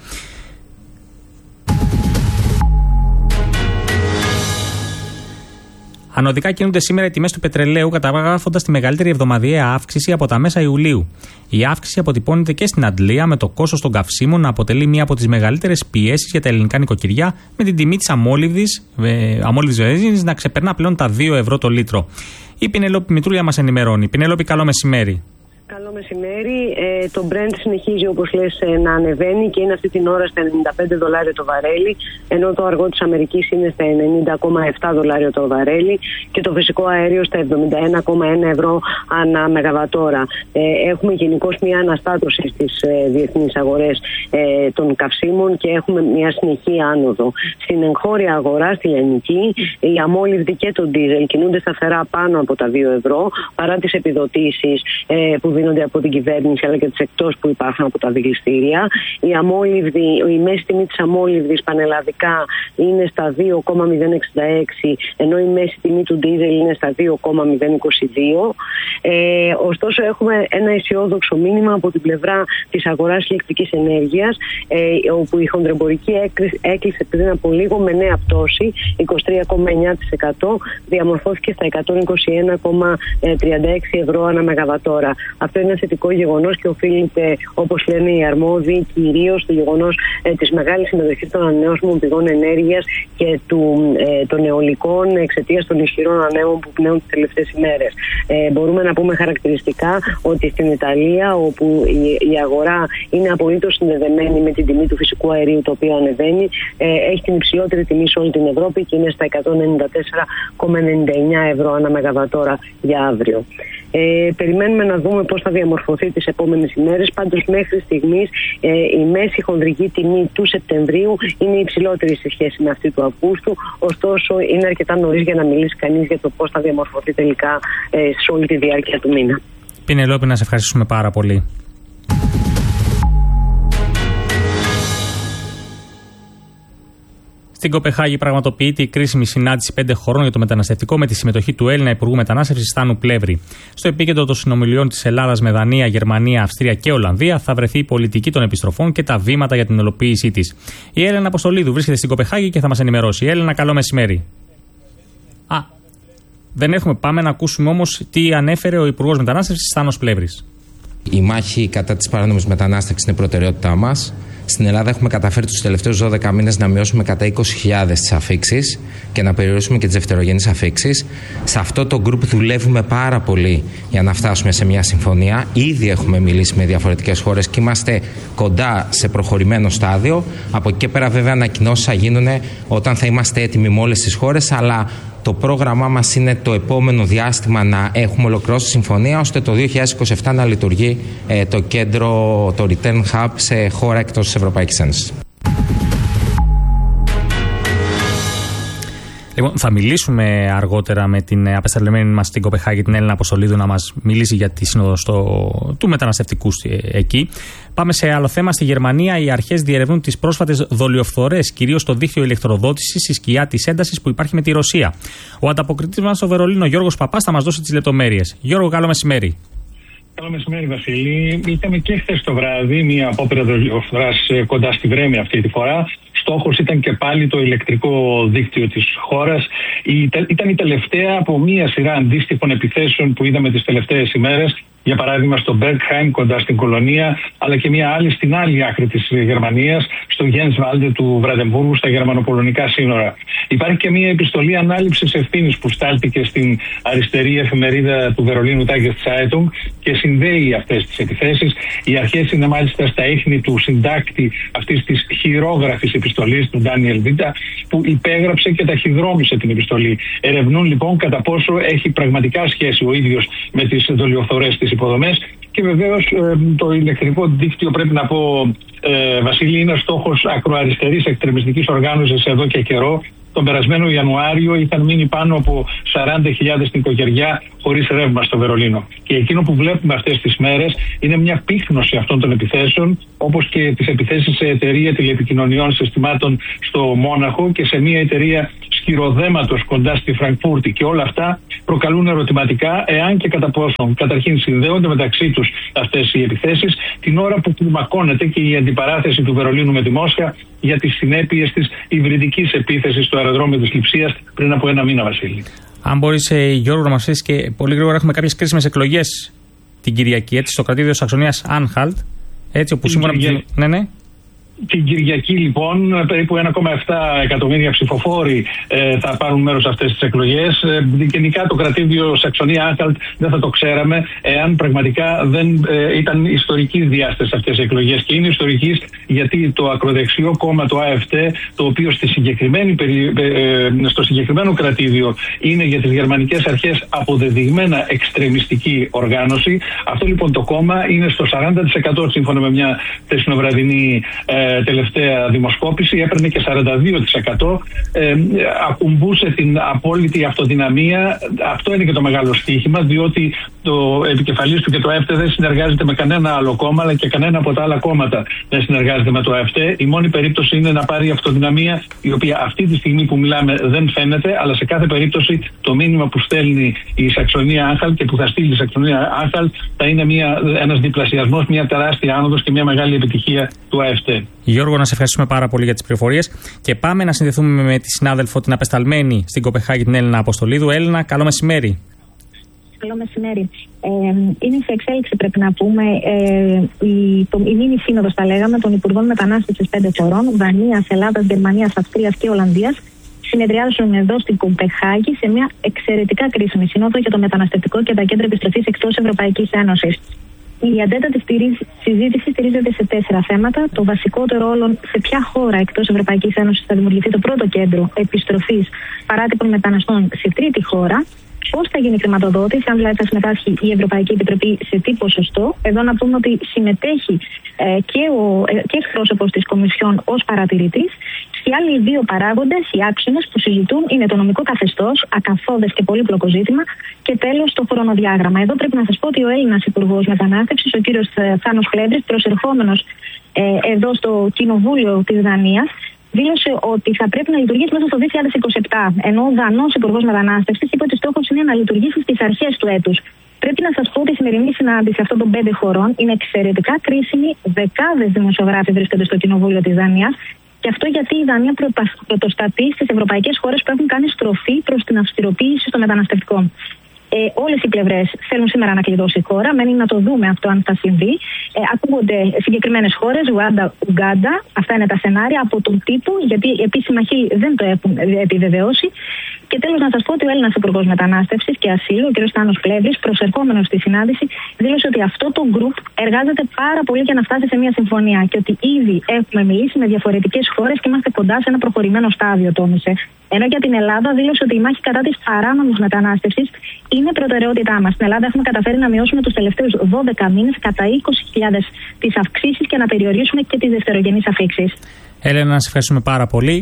Ανωδικά κινούνται σήμερα οι τιμές του πετρελαίου, καταγράφοντας τη μεγαλύτερη εβδομαδιαία αύξηση από τα μέσα Ιουλίου. Η αύξηση αποτυπώνεται και στην Αντλία, με το κόστος των καυσίμων να αποτελεί μία από τις μεγαλύτερες πιέσεις για τα ελληνικά νοικοκυριά, με την τιμή της αμόλυβδης, ε, αμόλυβδης βενζίνης να ξεπερνά πλέον τα δύο ευρώ το λίτρο. Η Πινελόπη Μητρούλια μας ενημερώνει. Πινελόπη, καλό μεσημέρι. Καλό μεσημέρι. Ε, το Brent συνεχίζει, όπως λες, ε, να ανεβαίνει και είναι αυτή την ώρα στα ενενήντα πέντε δολάρια το βαρέλι, ενώ το αργό της Αμερικής είναι στα ενενήντα κόμμα επτά δολάρια το βαρέλι και το φυσικό αέριο στα εβδομήντα ένα κόμμα ένα ευρώ ανά μεγαβατόρα. Ε, έχουμε γενικώς μια αναστάτωση στις ε, διεθνείς αγορές ε, των καυσίμων και έχουμε μια συνεχή άνοδο. Στην εγχώρια αγορά, στη λιανική, η αμόλυβδη και το ντίζελ κινούνται σταθερά πάνω από τα δύο ευρώ, παρά τις επιδοτήσεις ε, που δίνονται από την κυβέρνηση αλλά και τις εκτός που υπάρχουν από τα δηληστήρια. Η, αμόλυβδη, η μέση τιμή της αμόλυβδης πανελλαδικά είναι στα δύο κόμμα μηδέν εξήντα έξι, ενώ η μέση τιμή του ντίζελ είναι στα δύο κόμμα μηδέν είκοσι δύο. Ε, ωστόσο έχουμε ένα αισιόδοξο μήνυμα από την πλευρά της αγοράς ηλεκτρικής ενέργειας, ε, όπου η χονδρεμπορική έκλεισε πριν από λίγο με νέα πτώση είκοσι τρία κόμμα εννιά τοις εκατό, διαμορφώθηκε στα εκατόν είκοσι ένα κόμμα τριάντα έξι ευρώ ανά μεγαβατόρα. Αυτό είναι ένα θετικό γεγονός και οφείλεται, όπως λένε οι αρμόδιοι, κυρίως στο γεγονός ε, της μεγάλης συμμετοχής των ανανεώσιμων πηγών ενέργειας και του, ε, των αιωλικών εξαιτίας των ισχυρών ανέμων που πνέουν τις τελευταίες ημέρες. Ε, μπορούμε να πούμε χαρακτηριστικά ότι στην Ιταλία, όπου η, η αγορά είναι απολύτως συνδεδεμένη με την τιμή του φυσικού αερίου, το οποίο ανεβαίνει, ε, έχει την υψηλότερη τιμή σε όλη την Ευρώπη και είναι στα εκατόν ενενήντα τέσσερα κόμμα ενενήντα εννιά ευρώ ανά μεγαβατόρα για αύριο. Ε, περιμένουμε να δούμε πώς θα διαμορφωθεί τις επόμενες ημέρες. Πάντως μέχρι στιγμής ε, η μέση χονδρική τιμή του Σεπτεμβρίου είναι υψηλότερη σε σχέση με αυτή του Αυγούστου. Ωστόσο είναι αρκετά νωρίς για να μιλήσει κανείς για το πώς θα διαμορφωθεί τελικά ε, σε όλη τη διάρκεια του μήνα. Πινελόπη, να σε ευχαριστήσουμε πάρα πολύ. Στην Κοπεχάγη πραγματοποιείται η κρίσιμη συνάντηση πέντε χωρών για το μεταναστευτικό με τη συμμετοχή του Έλληνα Υπουργού Μετανάστευσης Στάνου Πλεύρη. Στο επίκεντρο των συνομιλιών της Ελλάδας με Δανία, Γερμανία, Αυστρία και Ολλανδία θα βρεθεί η πολιτική των επιστροφών και τα βήματα για την υλοποίησή της. Η Έλενα Αποστολίδου βρίσκεται στην Κοπεχάγη και θα μας ενημερώσει. Έλενα, καλό μεσημέρι. Α, δεν έχουμε. Πάμε να ακούσουμε όμως τι ανέφερε ο Υπουργός Μετανάστευσης Στάνος Πλεύρης. Η μάχη κατά της παράνομης μετανάστευσης είναι προτεραιότητά μας. Στην Ελλάδα έχουμε καταφέρει τους τελευταίους δώδεκα μήνες να μειώσουμε κατά είκοσι χιλιάδες τις αφίξεις και να περιορίσουμε και τις δευτερογενείς αφίξεις. Σε αυτό το γκρουπ δουλεύουμε πάρα πολύ για να φτάσουμε σε μια συμφωνία. Ήδη έχουμε μιλήσει με διαφορετικές χώρες και είμαστε κοντά σε προχωρημένο στάδιο. Από εκεί και πέρα, βέβαια, ανακοινώσεις θα γίνουν όταν θα είμαστε έτοιμοι με όλες τις χώρες, αλλά το πρόγραμμά μας είναι το επόμενο διάστημα να έχουμε ολοκληρώσει συμφωνία, ώστε το δύο χιλιάδες είκοσι επτά να λειτουργεί ε, το κέντρο, το Return Hub σε χώρα εκτός της Ευρωπαϊκής Ένωσης. Λοιπόν, θα μιλήσουμε αργότερα με την απεσταλμένη μας στην Κοπεχάγη, την Έλενα Αποστολίδου, να μας μιλήσει για τη σύνοδο στο... του μεταναστευτικού εκεί. Πάμε σε άλλο θέμα. Στη Γερμανία, οι αρχές διερευνούν τις πρόσφατες δολιοφθορές, κυρίως στο δίκτυο ηλεκτροδότησης, στη σκιά της έντασης που υπάρχει με τη Ρωσία. Ο ανταποκριτής μας στο Βερολίνο, Γιώργος Παπάς, θα μας δώσει τις λεπτομέρειες. Γιώργο, καλό μεσημέρι. Καλό μεσημέρι, Βασίλη. Είχαμε και χθες το βράδυ μια απόπειρα δολιοφθοράς κοντά στη Βρέμη αυτή τη φορά, στόχος ήταν και πάλι το ηλεκτρικό δίκτυο της χώρας. Ήταν η τελευταία από μία σειρά αντίστοιχων επιθέσεων που είδαμε τις τελευταίες ημέρες. Για παράδειγμα στο Μπέργκχάιμ κοντά στην Κολονία, αλλά και μια άλλη στην άλλη άκρη της Γερμανίας, στο Γένσβαλντε του Βραντεμβούργου, στα γερμανοπολωνικά σύνορα. Υπάρχει και μια επιστολή ανάληψης ευθύνης που στάλθηκε στην αριστερή εφημερίδα του Βερολίνου Τάγες Zeitung και συνδέει αυτές τις επιθέσεις. Οι αρχές είναι μάλιστα στα ίχνη του συντάκτη αυτής της χειρόγραφης επιστολής, του Ντάνιελ Βίντα, που υπέγραψε και ταχυδρόμησε την επιστολή. Ερευνούν λοιπόν κατά πόσο έχει πραγματικά σχέση ο ίδιος με τις δολιοφθορές της υποδομές. Και βεβαίως ε, το ηλεκτρικό δίκτυο, πρέπει να πω, ε, Βασίλη, είναι στόχος ακροαριστερής εκτρεμιστικής οργάνωσης εδώ και καιρό. Τον περασμένο Ιανουάριο είχαν μείνει πάνω από σαράντα χιλιάδες νοικοκυριά χωρίς ρεύμα στο Βερολίνο. Και εκείνο που βλέπουμε αυτές τις μέρες είναι μια πύκνωση αυτών των επιθέσεων, όπως και τις επιθέσεις σε εταιρεία τηλεπικοινωνιών συστημάτων στο Μόναχο και σε μια εταιρεία σκυροδέματος κοντά στη Φραγκφούρτη. Και όλα αυτά προκαλούν ερωτηματικά εάν και κατά πόσον καταρχήν συνδέονται μεταξύ τους αυτές οι επιθέσεις, την ώρα που κλιμακώνεται και η αντιπαράθεση του Βερολίνου με τη Μόσχα για τις συνέπειες της υβριδικής επίθεσης στο αεροδρόμιο της Λειψίας πριν από ένα μήνα, Βασίλη. Αν μπορείς, Γιώργο, να μας πεις, και πολύ γρήγορα έχουμε κάποιες κρίσιμες εκλογές την Κυριακή, έτσι, στο κρατήδιο Σαξονίας Άνχαλτ, έτσι, όπου σύμφωνα με... Ναι, ναι. Την Κυριακή λοιπόν περίπου ένα κόμμα επτά εκατομμύρια ψηφοφόροι ε, θα πάρουν μέρος σε αυτές τις εκλογές. Ε, γενικά το κρατήδιο Σαξονία Άνχαλτ δεν θα το ξέραμε εάν πραγματικά δεν ε, ήταν ιστορικής διάστασης αυτές οι εκλογές. Και είναι ιστορικής γιατί το ακροδεξιό κόμμα, το Α Εφ Ντι, το οποίο στη συγκεκριμένη, ε, στο συγκεκριμένο κρατήδιο είναι για τις γερμανικές αρχές αποδεδειγμένα εξτρεμιστική οργάνωση. Αυτό λοιπόν το κόμμα είναι στο σαράντα τοις εκατό σύμφωνα με μια θεσινοβραδινή ε, τελευταία δημοσκόπηση, έπαιρνε και σαράντα δύο τοις εκατό, ε, ακουμπούσε την απόλυτη αυτοδυναμία. Αυτό είναι και το μεγάλο στοίχημα, διότι το επικεφαλής του και το Α Εφ Ντι δεν συνεργάζεται με κανένα άλλο κόμμα, αλλά και κανένα από τα άλλα κόμματα δεν συνεργάζεται με το Α Εφ Ντι. Η μόνη περίπτωση είναι να πάρει αυτοδυναμία, η οποία αυτή τη στιγμή που μιλάμε δεν φαίνεται, αλλά σε κάθε περίπτωση το μήνυμα που στέλνει η Σαξονία Άνχαλτ και που θα στείλει η Σαξονία Άνχαλτ θα είναι μια, ένας διπλασιασμός, μια τεράστια άνοδος και μια μεγάλη επιτυχία του Α Εφ Ντι. Γιώργο, να σε ευχαριστούμε πάρα πολύ για τις πληροφορίες και πάμε να συνδεθούμε με τη συνάδελφο, την απεσταλμένη στην Κοπεχάγη, την Έλληνα Αποστολίδου. Έλληνα, καλό μεσημέρι. Καλό μεσημέρι. Ε, είναι σε εξέλιξη, πρέπει να πούμε, ε, η, το, η μήνυ σύνοδος, τα λέγαμε, των Υπουργών Μετανάστευσης πέντε χωρών, Δανίας, Ελλάδας, Γερμανίας, Αυστρίας και Ολλανδίας, συνεδριάζουν εδώ στην Κοπεχάγη σε μια εξαιρετικά κρίσιμη σύνοδο για το μεταναστευτικό και τα κέντρα επιστροφής εκτός Ευρωπαϊκής Ένωσης. Η αντέτατη συζήτηση στηρίζεται σε τέσσερα θέματα. Το βασικότερο όλων, σε ποια χώρα εκτός Ευρωπαϊκής Ένωσης θα δημιουργηθεί το πρώτο κέντρο επιστροφής παράτυπων μεταναστών σε τρίτη χώρα. Πώς θα γίνει η χρηματοδότηση, αν δηλαδή θα συμμετάσχει η Ευρωπαϊκή Επιτροπή, σε τι ποσοστό. Εδώ να πούμε ότι συμμετέχει ε, και ο ε, και εκπρόσωπος της Κομισιόν ως παρατηρητής. Οι άλλοι δύο παράγοντες, οι άξονες που συζητούν, είναι το νομικό καθεστώς, ακαθόδες και πολύπλοκο ζήτημα, και τέλος το χρονοδιάγραμμα. Εδώ πρέπει να σας πω ότι ο Έλληνας Υπουργός Μετανάστευσης, ο κύριος Θάνος Πλεύρης, προσερχόμενος ε, εδώ στο Κοινοβούλιο της Δανίας, δήλωσε ότι θα πρέπει να λειτουργήσει μέσα στο δύο χιλιάδες είκοσι επτά. Ενώ ο Δανός Υπουργός Μετανάστευσης είπε ότι στόχος είναι να λειτουργήσει στις αρχές του έτους. Πρέπει να σας πω ότι η σημερινή συνάντηση αυτών των πέντε χωρών είναι εξαιρετικά κρίσιμη. Δεκάδες δημοσιογράφοι βρίσκονται στο Κοινοβούλιο της Δανίας. Και αυτό γιατί η Δανία πρωτοστατεί στις ευρωπαϊκές χώρες που έχουν κάνει στροφή προς την αυστηροποίηση στο μεταναστευτικό. Ε, όλες οι πλευρές θέλουν σήμερα να κλειδώσει η χώρα. Μένει να το δούμε αυτό αν θα συμβεί. Ε, ακούγονται συγκεκριμένες χώρες, Ουάντα, Ουγκάντα. Αυτά είναι τα σενάρια από τον τύπο, γιατί οι επίσημοι αρχοί δεν το έχουν επιβεβαιώσει. Και τέλος, να σας πω ότι ο Έλληνας Υπουργός Μετανάστευσης και Ασύλου, ο κ. Θάνος Πλεύρης, προσερχόμενος στη συνάντηση, δήλωσε ότι αυτό το γκρουπ εργάζεται πάρα πολύ για να φτάσει σε μια συμφωνία. Και ότι ήδη έχουμε μιλήσει με διαφορετικές χώρες και είμαστε κοντά σε ένα προχωρημένο στάδιο, τόνισε. Ενώ για την Ελλάδα δήλωσε ότι η μάχη κατά της παράνομης μετανάστευσης είναι προτεραιότητά μας. Στην Ελλάδα έχουμε καταφέρει να μειώσουμε τους τελευταίους δώδεκα μήνες κατά είκοσι χιλιάδες τις αυξήσεις και να περιορίσουμε και τις δευτερογενείς αφήξεις. Έλενα, σε ευχαριστούμε πάρα πολύ.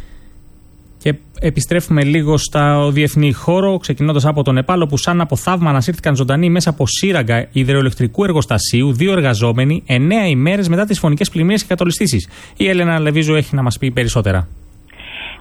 Και επιστρέφουμε λίγο στο διεθνή χώρο, ξεκινώντας από τον Νεπάλ, όπου σαν από θαύμα ανασύρθηκαν ζωντανοί μέσα από σύραγγα υδροελεκτρικού εργοστασίου δύο εργαζόμενοι εννέα ημέρες μετά τις φωνικές πλημμύρες και κατολιστήσεις. Η Έλενα Λεβίζου έχει να μας πει περισσότερα.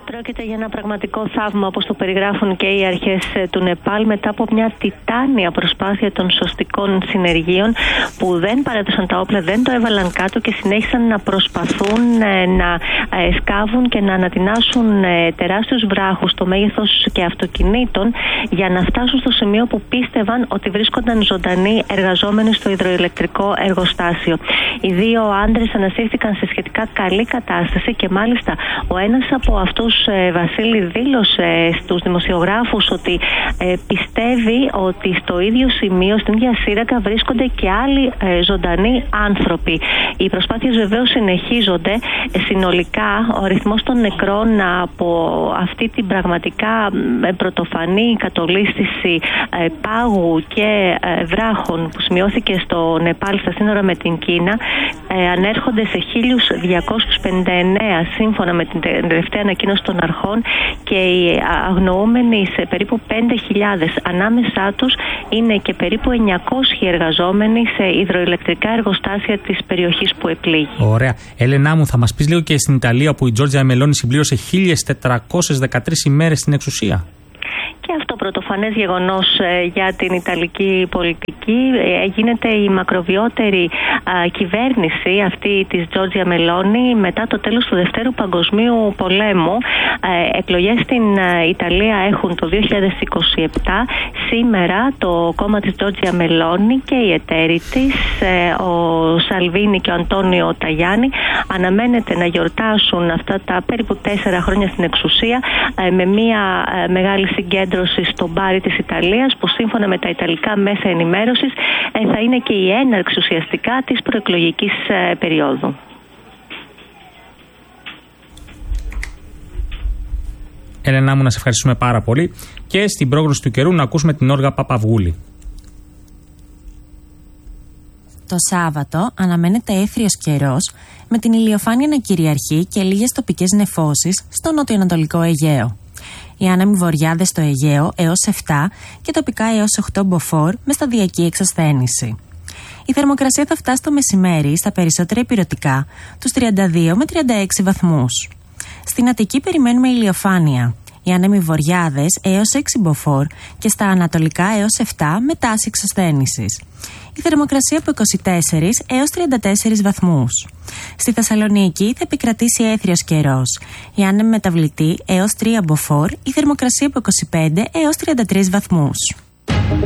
Πρόκειται για ένα πραγματικό θαύμα, όπως το περιγράφουν και οι αρχές του Νεπάλ, μετά από μια τιτάνια προσπάθεια των σωστικών συνεργείων που δεν παρέδωσαν τα όπλα, δεν το έβαλαν κάτω και συνέχισαν να προσπαθούν να σκάβουν και να ανατινάσουν τεράστιους βράχους στο μέγεθος και αυτοκινήτων για να φτάσουν στο σημείο που πίστευαν ότι βρίσκονταν ζωντανοί εργαζόμενοι στο υδροηλεκτρικό εργοστάσιο. Οι δύο άντρες ανασύρθηκαν σε σχετικά καλή κατάσταση και μάλιστα ο ένας από αυτούς, Βασίλη, δήλωσε στους δημοσιογράφους ότι ε, πιστεύει ότι στο ίδιο σημείο, στην ίδια σύραγγα, βρίσκονται και άλλοι ε, ζωντανοί άνθρωποι. Οι προσπάθειες βεβαίως συνεχίζονται. Ε, συνολικά, ο αριθμός των νεκρών από αυτή την πραγματικά ε, πρωτοφανή κατολίσθηση ε, πάγου και ε, βράχων που σημειώθηκε στο Νεπάλ στα σύνορα με την Κίνα ε, ανέρχονται σε χίλια διακόσια πενήντα εννέα σύμφωνα με την τελευταία ανακοίνωση των αρχών και οι αγνοούμενοι σε περίπου πέντε χιλιάδες. Ανάμεσά τους είναι και περίπου εννιακόσιοι εργαζόμενοι σε υδροηλεκτρικά εργοστάσια της περιοχής που επλήγει. Ωραία. Έλενά μου, θα μας πεις λίγο και στην Ιταλία, όπου η Τζόρτζια Μελόνι συμπλήρωσε χίλιες τετρακόσιες δεκατρείς ημέρες στην εξουσία. Και αυτό πρωτοφανές γεγονός ε, για την Ιταλική πολιτική. Ε, γίνεται η μακροβιότερη ε, κυβέρνηση αυτή της Τζόρτζια Μελόνι μετά το τέλος του Δευτέρου Παγκοσμίου Πολέμου. Ε, εκλογές στην ε, Ιταλία έχουν το δύο χιλιάδες είκοσι επτά. Σήμερα το κόμμα της Τζόρτζια Μελόνι και οι εταίροι της, ε, ο Σαλβίνι και ο Αντώνιο Ταγιάννη, αναμένεται να γιορτάσουν αυτά τα περίπου τέσσερα χρόνια στην εξουσία ε, με μια ε, μεγάλη συγκέντρωση στο Μπάρι της Ιταλίας, που σύμφωνα με τα ιταλικά μέσα ενημέρωσης θα είναι και η έναρξη ουσιαστικά της προεκλογικής περίοδου. Έλενα μου, να σε ευχαριστούμε πάρα πολύ και στην πρόγνωση του καιρού να ακούσουμε την Όργα Παπαυγούλη. Το Σάββατο αναμένεται έθριος καιρός με την ηλιοφάνεια να κυριαρχεί και λίγες τοπικές νεφώσεις στο νοτιοανατολικό Αιγαίο. Οι άνεμοι βοριάδες στο Αιγαίο έως επτά και τοπικά έως οκτώ μποφόρ με σταδιακή εξασθένηση. Η θερμοκρασία θα φτάσει το μεσημέρι στα περισσότερα ηπειρωτικά τους τριάντα δύο με τριάντα έξι βαθμούς. Στην Αττική περιμένουμε ηλιοφάνεια. Οι άνεμοι βοριάδες έως έξι μποφόρ και στα ανατολικά έως επτά με τάση εξασθένησης. Η θερμοκρασία από είκοσι τέσσερα έως τριάντα τέσσερα βαθμούς. Στη Θεσσαλονίκη θα επικρατήσει έθριος καιρός. Οι άνεμοι μεταβλητοί έως τρία μποφόρ, η θερμοκρασία από είκοσι πέντε έως τριάντα τρεις βαθμούς.